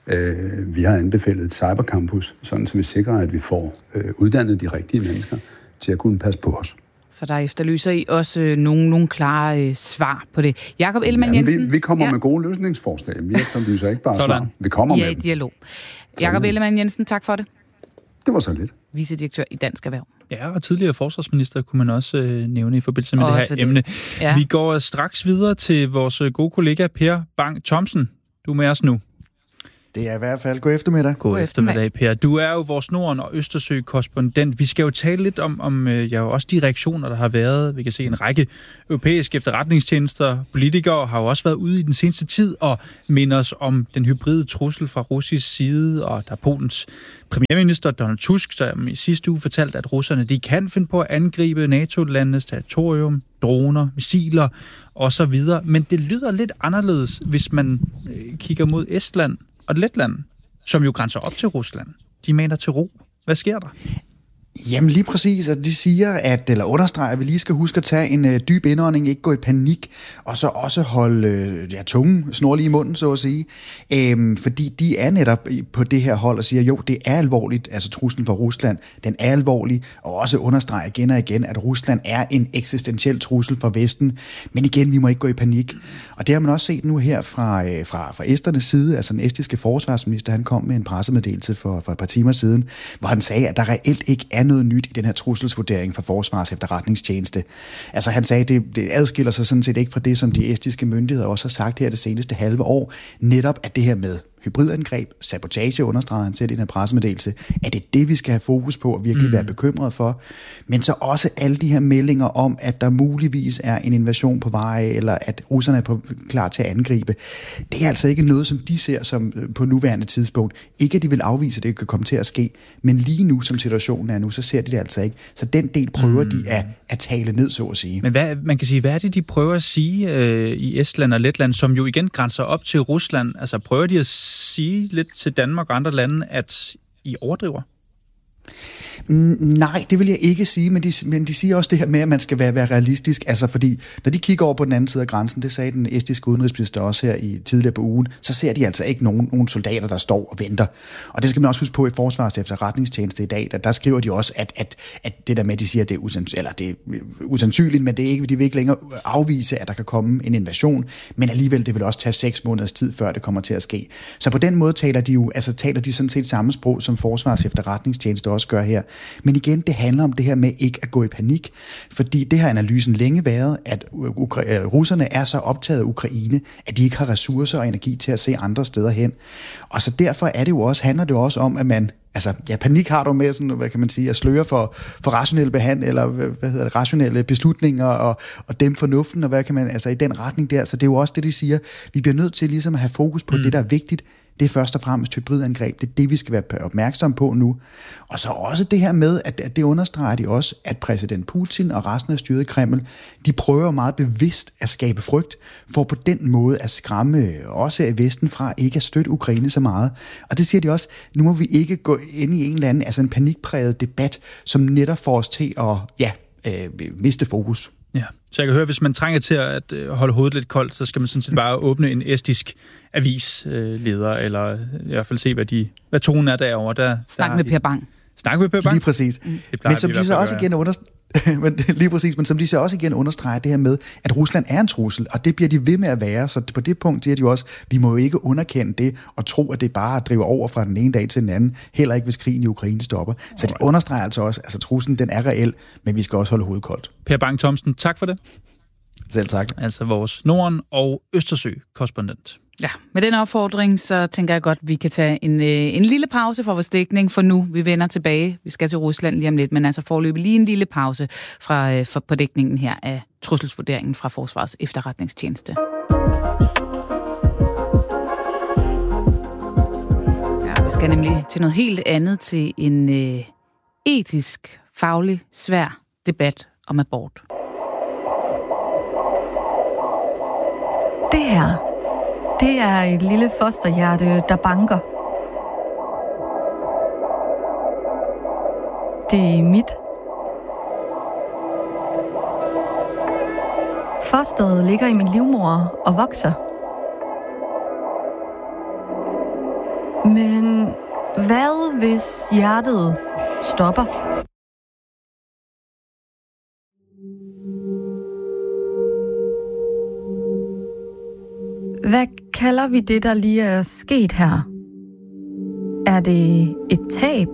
Øh, vi har anbefalet et cybercampus, sådan så vi sikrer, at vi får øh, uddannet de rigtige mennesker til at kunne passe på os. Så der efterlyser I også øh, nogle, nogle klare øh, svar på det. Jakob Ellemann Jensen. Vi, vi kommer ja. med gode løsningsforslag. Vi efterlyser ikke bare svar. Vi kommer I med er i dem. dialog. Jakob Ellemann Jensen, tak for det. Det var så lidt. Vicedirektør i Dansk Erhverv. Ja, og tidligere forsvarsminister kunne man også øh, nævne i forbindelse med også det her det. emne. Ja. Vi går straks videre til vores gode kollega Per Bang Thomsen. Du er med os nu. Det er i hvert fald god eftermiddag. God, God eftermiddag, eftermiddag, Per. Du er jo vores Norden- og Østersø-korrespondent. Vi skal jo tale lidt om, om ja, også de reaktioner, der har været. Vi kan se en række europæiske efterretningstjenester. Politikere har jo også været ude i den seneste tid og minder os om den hybride trussel fra russisk side. Og der er Polens premierminister Donald Tusk, som i sidste uge fortalte, at russerne de kan finde på at angribe NATO-landenes territorium, droner, missiler osv. Men det lyder lidt anderledes, hvis man øh, kigger mod Estland og Letland, som jo grænser op til Rusland. De maner til ro. Hvad sker der? Jamen lige præcis, at de siger, at, eller understreger, at vi lige skal huske at tage en øh, dyb indånding, ikke gå i panik, og så også holde øh, ja, tungen snorlig i munden, så at sige. Æm, fordi de er netop på det her hold og siger, jo, det er alvorligt, altså truslen fra Rusland, den er alvorlig, og også understreger igen og igen, at Rusland er en eksistentiel trussel for Vesten. Men igen, vi må ikke gå i panik. Og det har man også set nu her fra, øh, fra, fra esternes side, altså den estiske forsvarsminister, han kom med en pressemeddelelse for, for et par timer siden, hvor han sagde, at der reelt ikke er noget nyt i den her trusselsvurdering fra Forsvars Efterretningstjeneste. Altså han sagde, at det, det adskiller sig sådan set ikke fra det, som de estiske myndigheder også har sagt her det seneste halve år. Netop at det her med hybridangreb, sabotage understreger han til i den her pressemeddelelse, at det er det, vi skal have fokus på og virkelig mm. være bekymret for. Men så også alle de her meldinger om, at der muligvis er en invasion på vej, eller at russerne er på, klar til at angribe. Det er altså ikke noget, som de ser som på nuværende tidspunkt. Ikke at de vil afvise, at det kan komme til at ske, men lige nu, som situationen er nu, så ser de det altså ikke. Så den del prøver mm. de at, at tale ned, så at sige. Men hvad, man kan sige, hvad er det, de prøver at sige øh, i Estland og Letland, som jo igen grænser op til Rusland? Altså prøver de at sige lidt til Danmark og andre lande, at I overdriver? Nej, det vil jeg ikke sige, men de, men de siger også det her med, at man skal være, være realistisk. Altså fordi, når de kigger over på den anden side af grænsen, det sagde den estiske udenrigsminister også her i tidligere på ugen, så ser de altså ikke nogen, nogen soldater, der står og venter. Og det skal man også huske på i Forsvars Efterretningstjeneste i dag, der, der skriver de også, at, at, at det der med, at de siger, at det er, usans, eller det er usandsynligt, men det er ikke, de vil ikke længere afvise, at der kan komme en invasion, men alligevel det vil også tage seks måneders tid, før det kommer til at ske. Så på den måde taler de jo, altså taler de sådan set samme sprog, som Forsvars Efterretningstjeneste også gør her. Men igen, det handler om det her med ikke at gå i panik, fordi det har analysen længe været, at Ukra- russerne er så optaget af Ukraine, at de ikke har ressourcer og energi til at se andre steder hen. Og så derfor er det jo også, handler det jo også om, at man, altså ja, panik har du med sådan, hvad kan man sige, at sløre for, for rationelle behandling, eller hvad hedder det, rationelle beslutninger, og, og dem fornuften, og hvad kan man, altså i den retning der. Så det er jo også det, de siger, vi bliver nødt til ligesom at have fokus på mm. det, der er vigtigt. Det er først og fremmest hybridangreb. Det er det, vi skal være opmærksomme på nu. Og så også det her med, at, at det understreger de også, at præsident Putin og resten af styret i Kreml, de prøver meget bevidst at skabe frygt, for på den måde at skræmme også af Vesten fra ikke at støtte Ukraine så meget. Og det siger de også, nu må vi ikke gå ind i en eller anden, altså en panikpræget debat, som netop får os til at ja, øh, miste fokus. Ja, så jeg kan høre, hvis man trænger til at holde hovedet lidt koldt, så skal man sådan set bare åbne en estisk avisleder, eller i hvert fald se, hvad, de, hvad tonen er derovre. Der, Snak med Per Bang. Snak med Per Bang? Lige præcis. Mm. Men som de så også igen understreger, men, lige præcis, men som de så også igen understreger det her med, at Rusland er en trussel, og det bliver de ved med at være, så på det punkt siger de jo også, vi må jo ikke underkende det, og tro, at det bare driver over fra den ene dag til den anden, heller ikke hvis krigen i Ukraine stopper. Så de understreger altså også, altså truslen, den er reel, men vi skal også holde hovedet koldt. Per Bang Thomsen, tak for det. Selv tak. Altså vores Norden- og Østersø-korrespondent. Ja, med den opfordring, så tænker jeg godt, at vi kan tage en, øh, en lille pause for vores dækning, for nu vi vender tilbage. Vi skal til Rusland lige om lidt, men altså foreløbig lige en lille pause fra, øh, for, på dækningen her af trusselsvurderingen fra Forsvars Efterretningstjeneste. Ja, vi skal nemlig til noget helt andet, til en øh, etisk, faglig, svær debat om abort. Det her, det er et lille fosterhjerte, der banker. Det er mit. Fosteret ligger i min livmoder og vokser. Men hvad hvis hjertet stopper? Hvad kalder vi det, der lige er sket her? Er det et tab?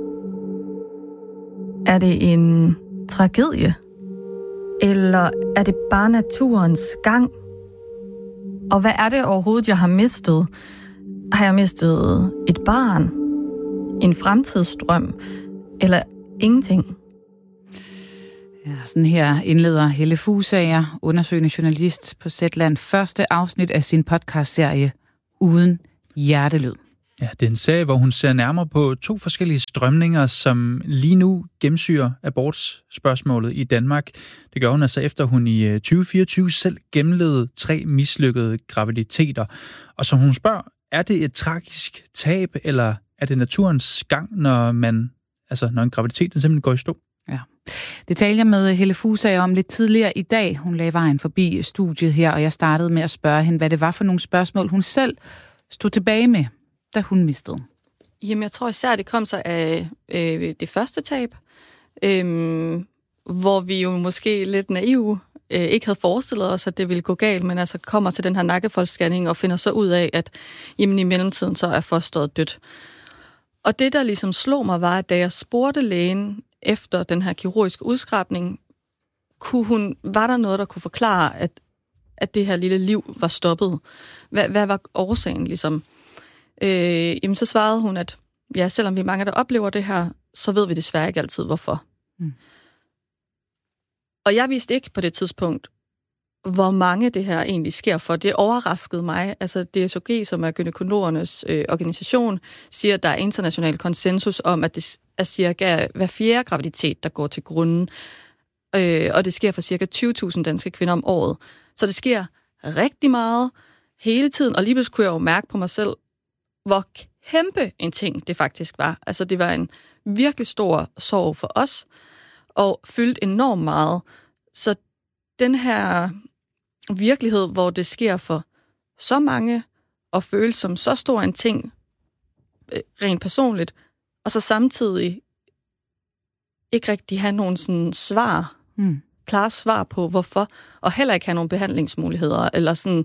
Er det en tragedie? Eller er det bare naturens gang? Og hvad er det overhovedet, jeg har mistet? Har jeg mistet et barn? En fremtidsdrøm? Eller ingenting? Ja, sådan her indleder Helle Fusager, undersøgende journalist på Zetland, første afsnit af sin podcastserie Uden hjertelyd. Ja, det er en serie, hvor hun ser nærmere på to forskellige strømninger, som lige nu gennemsyrer abortspørgsmålet i Danmark. Det gør hun altså efter, hun i tyve fireogtyve selv gennemlevede tre mislykkede graviditeter. Og så hun spørger, er det et tragisk tab, eller er det naturens gang, når man, altså når en graviditet simpelthen går i stå? Ja. Det talte jeg med Helle Fusager om lidt tidligere i dag. Hun lagde vejen forbi studiet her, og jeg startede med at spørge hende, hvad det var for nogle spørgsmål, hun selv stod tilbage med, da hun mistede. Jamen, jeg tror især, det kom sig af øh, det første tab, øh, hvor vi jo måske lidt naive øh, ikke havde forestillet os, at det ville gå galt, men altså kommer til den her nakkefoldsscanning og finder så ud af, at jamen, i mellemtiden så er fosteret dødt. Og det, der ligesom slog mig, var, at da jeg spurgte lægen efter den her kirurgiske udskrabning, kunne hun, var der noget, der kunne forklare, at, at det her lille liv var stoppet? Hvad, hvad var årsagen ligesom? Øh, jamen, så svarede hun, at ja, selvom vi er mange, der oplever det her, så ved vi desværre ikke altid, hvorfor. Mm. Og jeg vidste ikke på det tidspunkt, hvor mange det her egentlig sker for. Det overraskede mig. Altså D S O G, som er gynækologernes øh, organisation, siger, at der er international konsensus om, at det er cirka hver fjerde graviditet, der går til grunden. Øh, og det sker for cirka tyve tusind danske kvinder om året. Så det sker rigtig meget hele tiden. Og lige pludselig kunne jeg jo mærke på mig selv, hvor kæmpe en ting det faktisk var. Altså det var en virkelig stor sorg for os, og fyldte enormt meget. Så den her virkelighed, hvor det sker for så mange, og føles som så stor en ting, rent personligt, og så samtidig ikke rigtig have nogen sådan svar, mm. klare svar på, hvorfor, og heller ikke have nogen behandlingsmuligheder, eller sådan,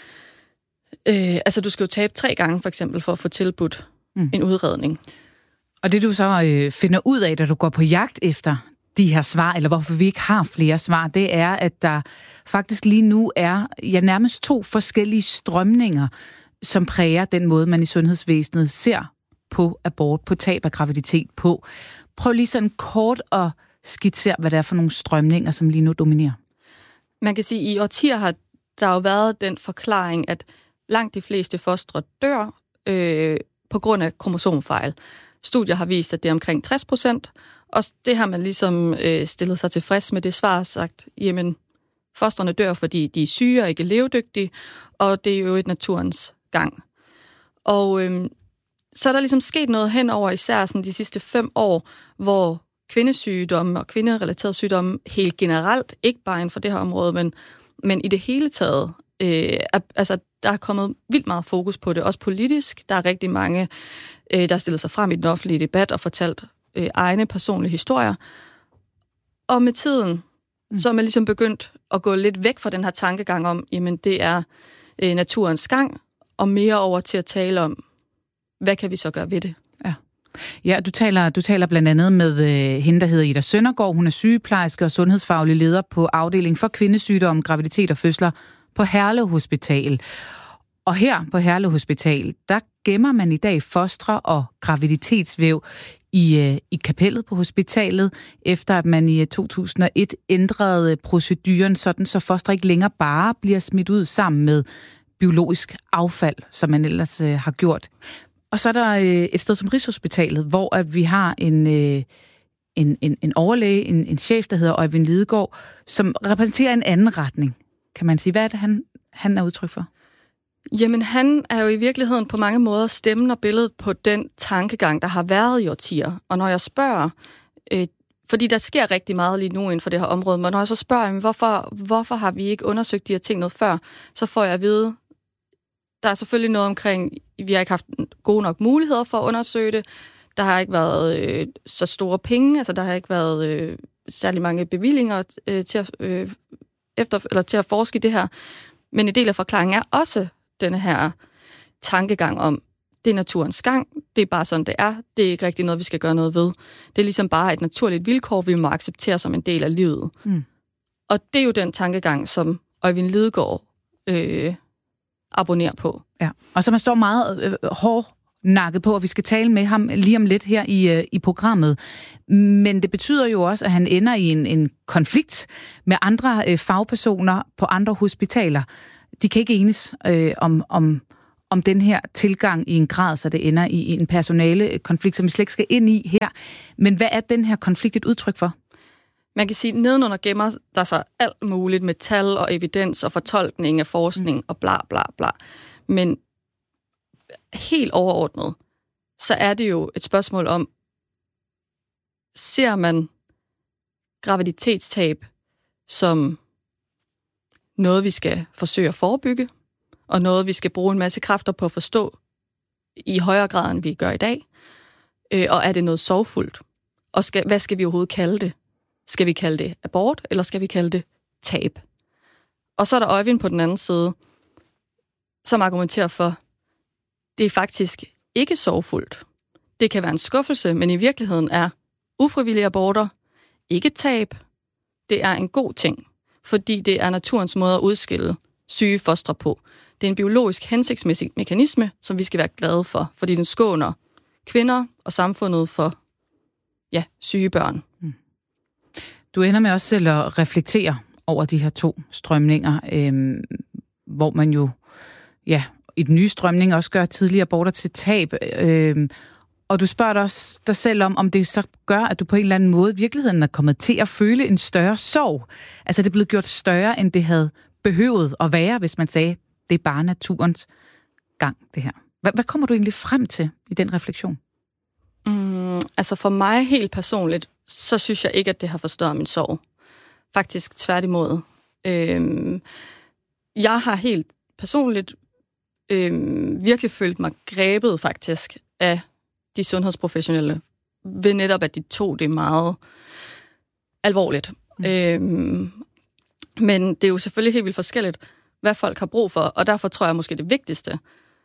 øh, altså du skal jo tabe tre gange, for eksempel, for at få tilbudt mm. en udredning. Og det du så øh, finder ud af, da du går på jagt efter de her svar, eller hvorfor vi ikke har flere svar, det er, at der faktisk lige nu er ja, nærmest to forskellige strømninger, som præger den måde, man i sundhedsvæsenet ser på abort, på tab af graviditet på. Prøv lige sådan kort at skitsere, hvad det er for nogle strømninger, som lige nu dominerer. Man kan sige, at i årtier har der jo været den forklaring, at langt de fleste fostre dør øh, på grund af kromosomfejl. Studier har vist, at det er omkring tres procent, og det har man ligesom øh, stillet sig tilfreds med det svar og sagt, jamen, fostrene dør, fordi de er syge og ikke levedygtige, og det er jo et naturens gang. Og øh, så er der ligesom sket noget hen over især sådan de sidste fem år, hvor kvindesygdomme og kvinderelaterede sygdomme helt generelt, ikke bare inden for det her område, men, men i det hele taget, øh, er, altså der er kommet vildt meget fokus på det, også politisk. Der er rigtig mange, øh, der har stillet sig frem i den offentlige debat og fortalt øh, egne personlige historier. Og med tiden, mm. så er man ligesom begyndt at gå lidt væk fra den her tankegang om, jamen det er øh, naturens gang, og mere over til at tale om, hvad kan vi så gøre ved det? Ja. Ja, du taler, du taler blandt andet med øh, hende, der hedder Ida Søndergaard. Hun er sygeplejerske og sundhedsfaglig leder på afdeling for kvindesygdomme, graviditet og fødsler på Herlev Hospital. Og her på Herlev Hospital, der gemmer man i dag fostre og graviditetsvæv i, øh, i kapellet på hospitalet, efter at man i to tusind og et ændrede proceduren sådan, så fostre ikke længere bare bliver smidt ud sammen med biologisk affald, som man ellers øh, har gjort. Og så er der øh, et sted som Rigshospitalet, hvor at vi har en, øh, en, en, en overlæge, en, en chef, der hedder Øjvind Lidegaard, som repræsenterer en anden retning. Kan man sige, hvad er det, han, han er udtryk for? Jamen, han er jo i virkeligheden på mange måder stemmen og billedet på den tankegang, der har været i årtier. Og når jeg spørger, øh, fordi der sker rigtig meget lige nu inden for det her område, men når jeg så spørger, hvorfor, hvorfor har vi ikke undersøgt de her ting noget før, så får jeg at vide, der er selvfølgelig noget omkring, vi har ikke haft gode nok muligheder for at undersøge det. Der har ikke været øh, så store penge, altså der har ikke været øh, særlig mange bevillinger øh, til, at, øh, efter, eller til at forske det her. Men en del af forklaringen er også denne her tankegang om, det er naturens gang, det er bare sådan, det er, det er ikke rigtig noget, vi skal gøre noget ved. Det er ligesom bare et naturligt vilkår, vi må acceptere som en del af livet. Mm. Og det er jo den tankegang, som Øjvind Lidegaard øh, abonnerer på. Ja, og så man står meget øh, hård nakket på, at vi skal tale med ham lige om lidt her i, øh, i programmet. Men det betyder jo også, at han ender i en, en konflikt med andre øh, fagpersoner på andre hospitaler. De kan ikke enes øh, om, om, om den her tilgang i en grad, så det ender i, i en personale konflikt, som vi slet ikke skal ind i her. Men hvad er den her konflikt et udtryk for? Man kan sige, at nedenunder gemmer der sig alt muligt med tal og evidens og fortolkning af forskning mm. og bla bla bla. Men helt overordnet, så er det jo et spørgsmål om, ser man graviditetstab som noget, vi skal forsøge at forebygge, og noget, vi skal bruge en masse kræfter på at forstå i højere grad, end vi gør i dag? Øh, og er det noget sorgfuldt? Og skal, hvad skal vi overhovedet kalde det? Skal vi kalde det abort, eller skal vi kalde det tab? Og så er der Øjvind på den anden side, som argumenterer for, det er faktisk ikke sorgfuldt. Det kan være en skuffelse, men i virkeligheden er ufrivillige aborter ikke tab. Det er en god ting, fordi det er naturens måde at udskille syge fostre på. Det er en biologisk hensigtsmæssig mekanisme, som vi skal være glade for, fordi den skåner kvinder og samfundet for ja, syge børn. Mm. Du ender med også selv at reflektere over de her to strømninger, øh, hvor man jo ja, i den nye strømning også gør tidligere aborter til tab. Øh, og du spørger dig også dig selv om, om det så gør, at du på en eller anden måde i virkeligheden er kommet til at føle en større sorg. Altså det er blevet gjort større, end det havde behøvet at være, hvis man sagde, det er bare naturens gang, det her. Hvad, hvad kommer du egentlig frem til i den refleksion? Mm, altså for mig helt personligt, så synes jeg ikke, at det har forstørret min sorg. Faktisk tværtimod. Øhm, jeg har helt personligt øhm, virkelig følt mig grebet faktisk af de sundhedsprofessionelle, ved netop, at de tog det meget alvorligt. Mm. Øhm, men det er jo selvfølgelig helt vildt forskelligt, hvad folk har brug for, og derfor tror jeg måske det vigtigste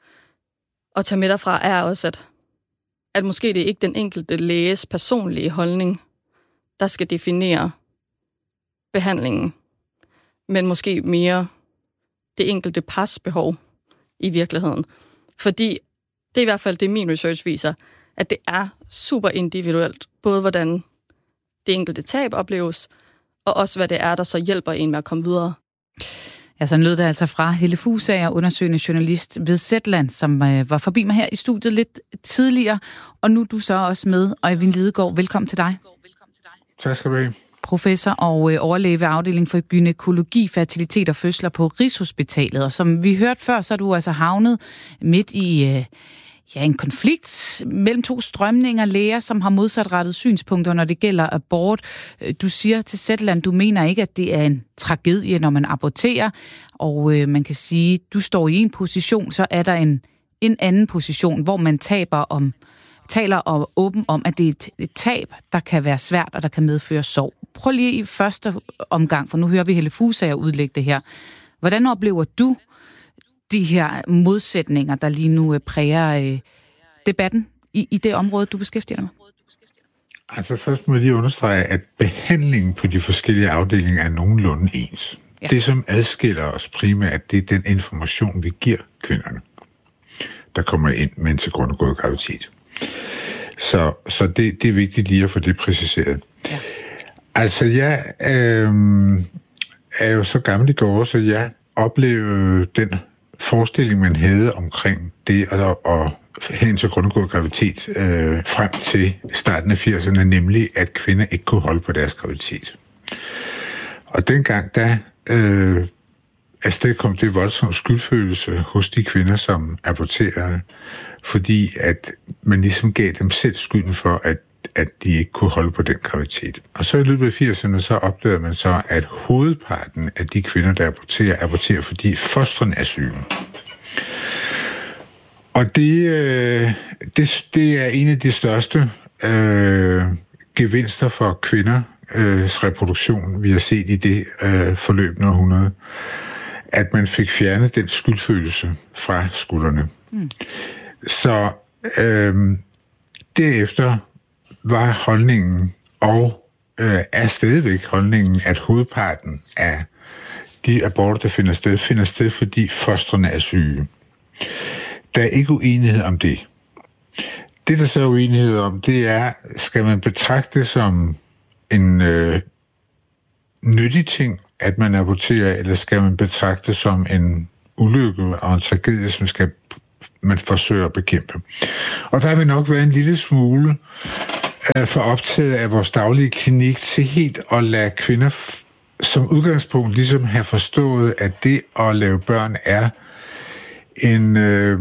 at tage med derfra er også, at, at måske det er ikke den enkelte læges personlige holdning, der skal definere behandlingen, men måske mere det enkelte pars behov i virkeligheden. Fordi det er i hvert fald det, min research viser, at det er super individuelt, både hvordan det enkelte tab opleves, og også hvad det er, der så hjælper en med at komme videre. Ja, sådan lød det altså fra Helle Fusager, undersøgende journalist ved Zetland, som øh, var forbi mig her i studiet lidt tidligere, og nu er du så også med, Øjvind Lidegaard. Velkommen til dig. Tak skal du have. Professor og øh, overlæge ved afdeling for gynækologi, fertilitet og fødsler på Rigshospitalet. Og som vi hørte før, så er du altså havnet midt i øh, ja, en konflikt mellem to strømninger, læger, som har modsatrettet synspunkter, når det gælder abort. Du siger til Zetland, du mener ikke, at det er en tragedie, når man aborterer. Og øh, man kan sige, du står i en position, så er der en, en anden position, hvor man taber om taler og åben om, at det er et, et tab, der kan være svært, og der kan medføre sorg. Prøv lige i første omgang, for nu hører vi Helle Fusager udlægge det her. Hvordan oplever du de her modsætninger, der lige nu præger øh, debatten i, i det område, du beskæftiger dig med? Altså først må jeg lige understrege, at behandlingen på de forskellige afdelinger er nogenlunde ens. Ja. Det, som adskiller os primært, det er den information, vi giver kvinderne, der kommer ind med en tilgrundgået graviditet. Så, så det, det er vigtigt lige at få det præciseret. Ja. Altså, jeg øh, er jo så gammel i går, så jeg oplevede den forestilling, man havde omkring det at, at have en tilgrundgået graviditet øh, frem til starten af firserne, nemlig at kvinder ikke kunne holde på deres graviditet. Og dengang, der øh, afsted kom det voldsom skyldfølelse hos de kvinder, som aborterede, fordi at man ligesom gav dem selv skylden for, at, at de ikke kunne holde på den graviditet. Og så i løbet af firserne, så opdagede man så, at hovedparten af de kvinder, der aborterer, aborterer, fordi fosteren er syge. Og det, øh, det, det er en af de største øh, gevinster for kvinders øh, reproduktion, vi har set i det øh, forløbende århundrede, at man fik fjernet den skyldfølelse fra skuldrene. Mm. Så øh, derefter var holdningen, og øh, er stadigvæk holdningen, at hovedparten af de aborter, der finder sted, finder sted, fordi fostrene er syge. Der er ikke uenighed om det. Det, der så er uenighed om, det er, skal man betragte det som en øh, nyttig ting, at man aborterer, eller skal man betragte det som en ulykke og en tragedie, som skal man forsøger at bekæmpe. Og der vil nok være en lille smule øh, for optaget af vores daglige klinik til helt at lade kvinder f- som udgangspunkt ligesom have forstået, at det at lave børn er en øh,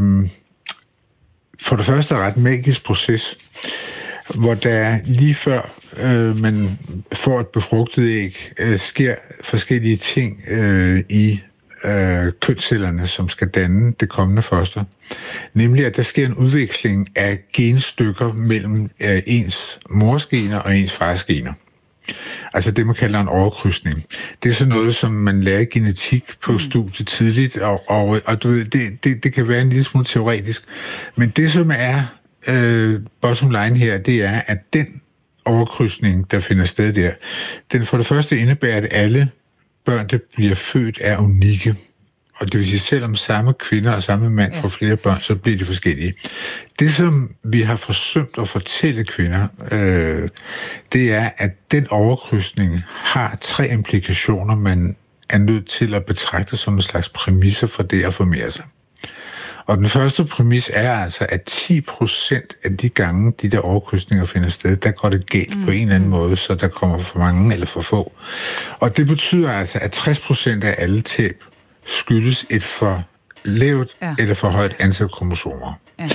for det første ret magisk proces, hvor der lige før øh, man får et befrugtet æg, øh, sker forskellige ting øh, i øh, kønscellerne, som skal danne det kommende foster. Nemlig, at der sker en udveksling af genstykker mellem øh, ens mors gener og ens fars gener. Altså det, man kalder en overkrydsning. Det er sådan noget, som man lærer genetik på studiet tidligt, og, og, og du ved, det, det, det kan være en lille smule teoretisk. Men det, som er øh, bottom line her, det er, at den overkrydsning, der finder sted der, den for det første indebærer, at alle børn, der bliver født, er unikke. Og det vil sige, selvom samme kvinder og samme mand får flere børn, så bliver de forskellige. Det, som vi har forsømt at fortælle kvinder, øh, det er, at den overkrydsning har tre implikationer, man er nødt til at betragte som en slags præmisser for det at formere sig. Og den første præmis er altså, at ti procent af de gange, de der overkrydsninger finder sted, der går det galt mm. på en eller anden måde, så der kommer for mange eller for få. Og det betyder altså, at tres procent af alle tab skyldes et for lavt ja. eller for højt antal kromosomer. Ja.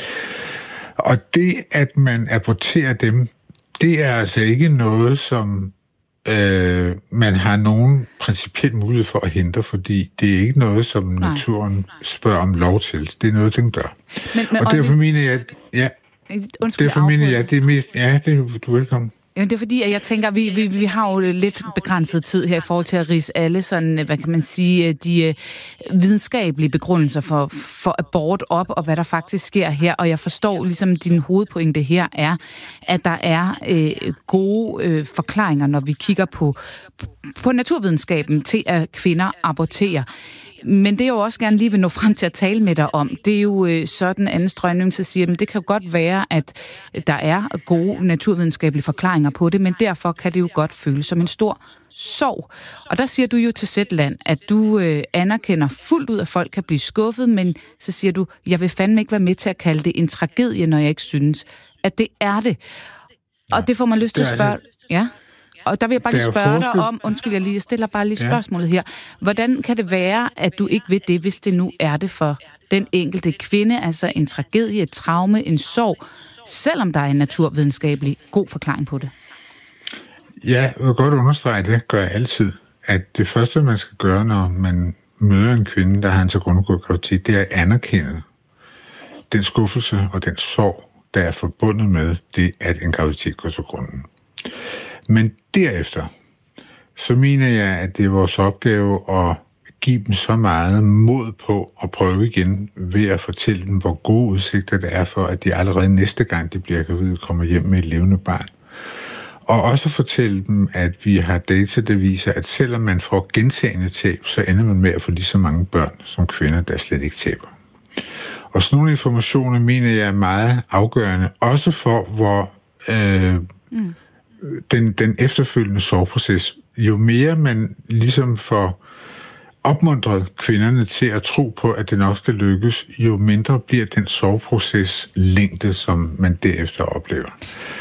Og det, at man aborterer dem, det er altså ikke noget, som øh, man har nogen principiel mulighed for at hindre, fordi det er ikke noget, som Nej. naturen spørger om lov til. Det er noget, den gør. Men, men, og derfor mener jeg, at ja, Undskyld, derfor mener jeg, at det er mest... Ja, det er du velkommen. Jamen, det er fordi, at jeg tænker, at vi, vi, vi har jo lidt begrænset tid her i forhold til at ridse alle sådan, hvad kan man sige, de uh, videnskabelige begrundelser for, for abort op, og hvad der faktisk sker her. Og jeg forstår ligesom, din hovedpointe her er, at der er uh, gode uh, forklaringer, når vi kigger på, på naturvidenskaben til, at kvinder aborterer. Men det er jo også gerne lige vil nå frem til at tale med dig om. Det er jo øh, sådan anden strømning, så siger, at det kan jo godt være, at der er gode naturvidenskabelige forklaringer på det, men derfor kan det jo godt føles som en stor sorg. Og der siger du jo til Zetland, at du øh, anerkender fuldt ud, at folk kan blive skuffet, men så siger du, jeg vil fandme ikke være med til at kalde det en tragedie, når jeg ikke synes, at det er det. Og det får man lyst til at spørge... Ja? Og der vil jeg bare lige spørge dig om, undskyld, jeg lige stiller bare lige spørgsmålet her. Hvordan kan det være, at du ikke ved det, hvis det nu er det for den enkelte kvinde, altså en tragedie, et traume, en sorg, selvom der er en naturvidenskabelig god forklaring på det? Ja, jeg vil godt understrege det, gør jeg altid, at det første, man skal gøre, når man møder en kvinde, der har en til grundgået graviditet, det er at anerkende den skuffelse og den sorg, der er forbundet med det, at en graviditet går til grunden. Men derefter, så mener jeg, at det er vores opgave at give dem så meget mod på at prøve igen ved at fortælle dem, hvor gode udsigter det er for, at de allerede næste gang, de bliver gravide, kommer hjem med et levende barn. Og også fortælle dem, at vi har data, der viser, at selvom man får gentagende tab, så ender man med at få lige så mange børn som kvinder, der slet ikke taber. Og sådan nogle informationer mener jeg er meget afgørende, også for hvor... Øh, mm. Den, den efterfølgende sorgproces, jo mere man ligesom får opmuntret kvinderne til at tro på, at det nok skal lykkes, jo mindre bliver den sorgproces længde, som man derefter oplever.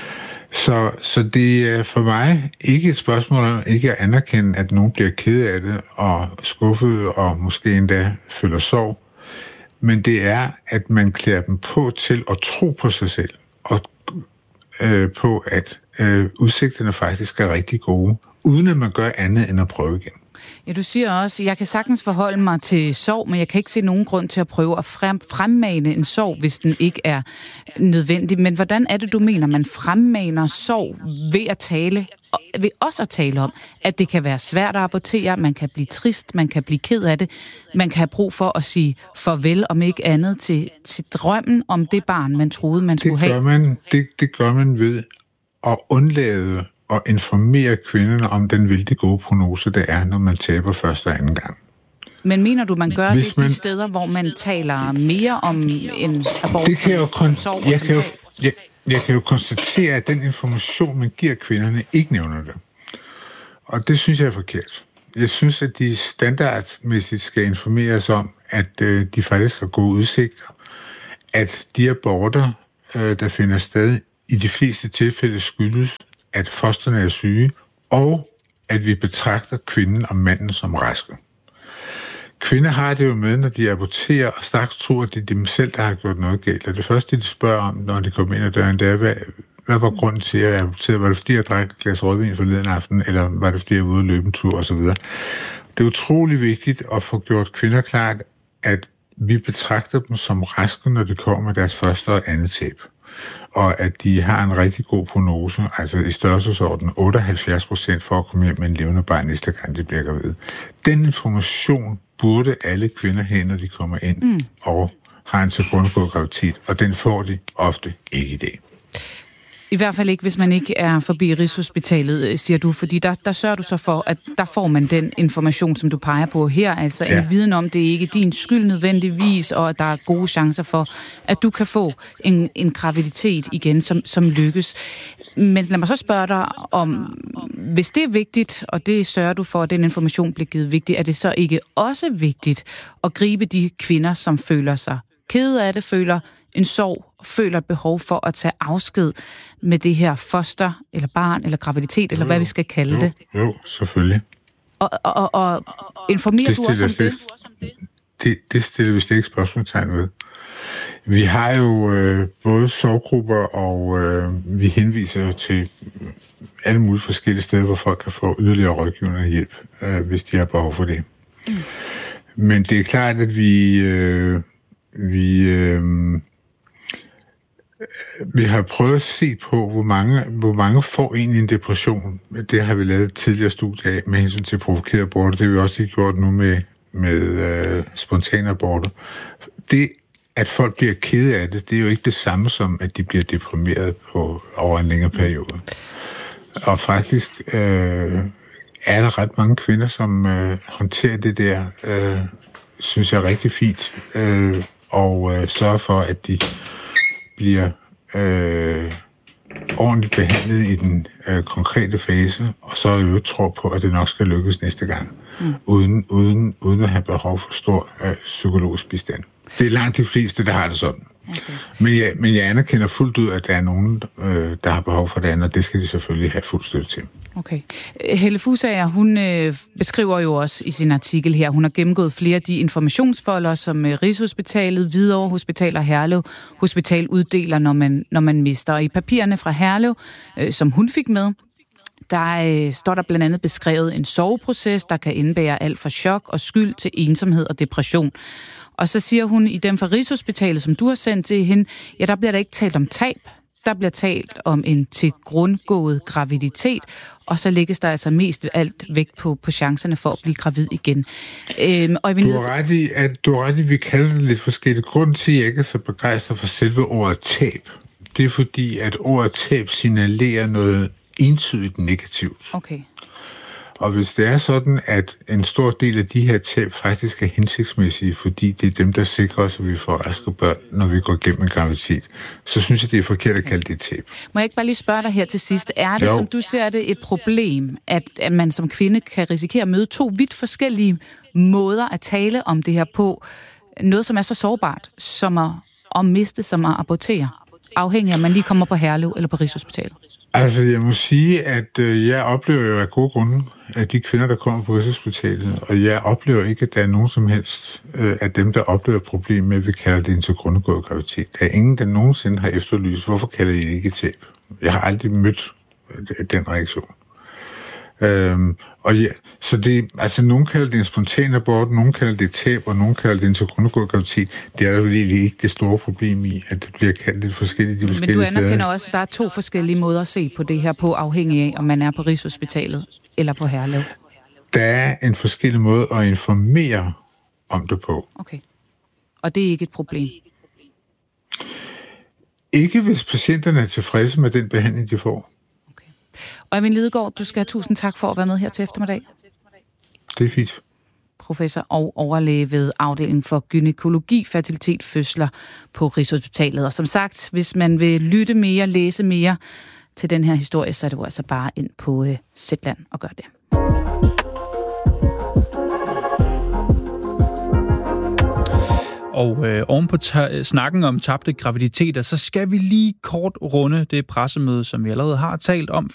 Så, så det er for mig ikke et spørgsmål om ikke at anerkende, at nogen bliver ked af det og skuffet og måske endda føler sorg, men det er, at man klæder dem på til at tro på sig selv og øh, på, at øh, udsigterne faktisk er rigtig gode, uden at man gør andet end at prøve igen. Ja, du siger også, jeg kan sagtens forholde mig til sorg, men jeg kan ikke se nogen grund til at prøve at frem, fremmane en sorg, hvis den ikke er nødvendig. Men hvordan er det, du mener, man fremmaner sorg ved at tale, ved også at tale om, at det kan være svært at abortere, man kan blive trist, man kan blive ked af det, man kan have brug for at sige farvel, om ikke andet, til, til drømmen om det barn, man troede, man skulle det gør have? Man, det, det gør man ved at undlade og informere kvinderne om den vældig gode prognose, det er, når man taber første og anden gang. Men mener du, man gør Hvis det man, de steder, hvor man taler mere om en abort, det kan jo som, som sorg og jeg som kan jo, tab? jeg, jeg kan jo konstatere, at den information, man giver kvinderne, ikke nævner det. Og det synes jeg er forkert. Jeg synes, at de standardmæssigt skal informeres om, at øh, de faktisk har gode udsigter, at de aborter, øh, der finder sted, i de fleste tilfælde skyldes, at fosterne er syge, og at vi betragter kvinden og manden som raske. Kvinder har det jo med, når de aborterer, og straks tror, at det er dem selv, der har gjort noget galt. Og det første, de spørger om, når de kommer ind ad døren, det er, hvad, hvad var grunden til, at jeg aborterede? Var det, fordi jeg drak et glas rødvin forleden aften, eller var det, fordi jeg var ude at løbe en tur, osv.? Det er utrolig vigtigt at få gjort kvinder klart, at vi betragter dem som raske, når de kommer med deres første og andet tab. Og at de har en rigtig god prognose, altså i størrelsesorden otteoghalvfjerds procent for at komme hjem med en levende barn næste gang, de bliver gravide. Den information burde alle kvinder have, når de kommer ind mm. og har en tilgrundgået graviditet, og den får de ofte ikke i dag. I hvert fald ikke, hvis man ikke er forbi Rigshospitalet, siger du, fordi der, der sørger du så for, at der får man den information, som du peger på her, altså ja. En viden om, det ikke er din skyld nødvendigvis, og at der er gode chancer for, at du kan få en, en graviditet igen, som, som lykkes. Men lad mig så spørge dig om, hvis det er vigtigt, og det sørger du for, at den information bliver givet vigtigt, er det så ikke også vigtigt at gribe de kvinder, som føler sig kede af det, føler en sorg, føler et behov for at tage afsked med det her foster, eller barn, eller graviditet, eller jo, hvad vi skal kalde jo, det. Jo, selvfølgelig. Og, og, og informerer du også om det? Det, det stiller vi slet ikke spørgsmålstegn ved. Vi har jo øh, både sorggrupper, og øh, vi henviser til alle mulige forskellige steder, hvor folk kan få yderligere rådgivning og hjælp, øh, hvis de har behov for det. Mm. Men det er klart, at vi... Øh, vi øh, Vi har prøvet at se på, hvor mange, hvor mange får egentlig en depression. Det har vi lavet et tidligere studie af med hensyn til provokerede aborter. Det har vi også gjort nu med, med øh, spontane aborter. Det, at folk bliver kede af det, det er jo ikke det samme som, at de bliver deprimeret på, over en længere periode. Og faktisk øh, er der ret mange kvinder, som øh, håndterer det der, øh, synes jeg er rigtig fint, øh, og øh, sørger for, at de bliver øh, ordentligt behandlet i den øh, konkrete fase, og så jo tror på, at det nok skal lykkes næste gang, mm. uden, uden, uden at have behov for stor øh, psykologisk bistand. Det er langt de fleste, der har det sådan. Okay. Men, jeg, men jeg anerkender fuldt ud, at der er nogen, øh, der har behov for det andet, og det skal de selvfølgelig have fuld støtte til. Okay. Helle Fusager, hun øh, beskriver jo også i sin artikel her, hun har gennemgået flere af de informationsfolder, som øh, Rigshospitalet, Hvidovre Hospital og Herlev Hospital uddeler, når man, når man mister. Og i papirerne fra Herlev, øh, som hun fik med, der øh, står der blandt andet beskrevet en soveproces, der kan indebære alt fra chok og skyld til ensomhed og depression. Og så siger hun, i dem fra Rigshospitalet, som du har sendt til hende, ja, der bliver der ikke talt om tab. Der bliver talt om en tilgrundgået graviditet, og så lægges der altså mest alt vægt på, på chancerne for at blive gravid igen. Øhm, og du har ret i, at du har ret i, vi kalder det lidt forskelligt. Grunden til, at jeg ikke er så begejstret for selve ordet tab, det er fordi, at ordet tab signalerer noget entydigt negativt. Okay. Og hvis det er sådan, at en stor del af de her tab faktisk er hensigtsmæssige, fordi det er dem, der sikrer os, at vi får raske børn, når vi går igennem en graviditet, så synes jeg, det er forkert at kalde det et tab. Må jeg ikke bare lige spørge dig her til sidst? Er det, jo. som du ser det, et problem, at, at man som kvinde kan risikere at møde to vidt forskellige måder at tale om det her på? Noget, som er så sårbart, som at, at miste, som at abortere, afhængig af, om man lige kommer på Herlev eller på Rigshospitalet? Altså, jeg må sige, at øh, jeg oplever jo af gode grunde, at de kvinder, der kommer på Rigshospitalet, og jeg oplever ikke, at der er nogen som helst øh, af dem, der oplever et problem med, at vi kalder det en tilgrundgået graviditet. Der er ingen, der nogensinde har efterlyst, hvorfor kalder I det ikke tab? Jeg har aldrig mødt øh, den reaktion. Øhm, og ja, så det, altså nogen kalder det en spontan abort, nogen kalder det tab, og nogen kalder det en til grundgået graviditet. Det er jo egentlig ikke det store problem i, at det bliver kaldt lidt forskelligt de forskellige Men du anerkender steder. også, at der er to forskellige måder at se på det her på, afhængig af, om man er på Rigshospitalet eller på Herlev. Der er en forskellig måde at informere om det på. Okay. Og det er ikke et problem? Ikke hvis patienterne er tilfredse med den behandling, de får. Og Eivind Lidegaard, du skal have tusind tak for at være med her til eftermiddag. Det er fint. Professor og overlæge ved afdelingen for gynækologi, fertilitet, fødsler på Rigshospitalet. Og som sagt, hvis man vil lytte mere, læse mere til den her historie, så er det jo altså bare ind på øh, Zetland og gør det. Og øh, oven på ta- snakken om tabte graviditeter, så skal vi lige kort runde det pressemøde, som vi allerede har talt om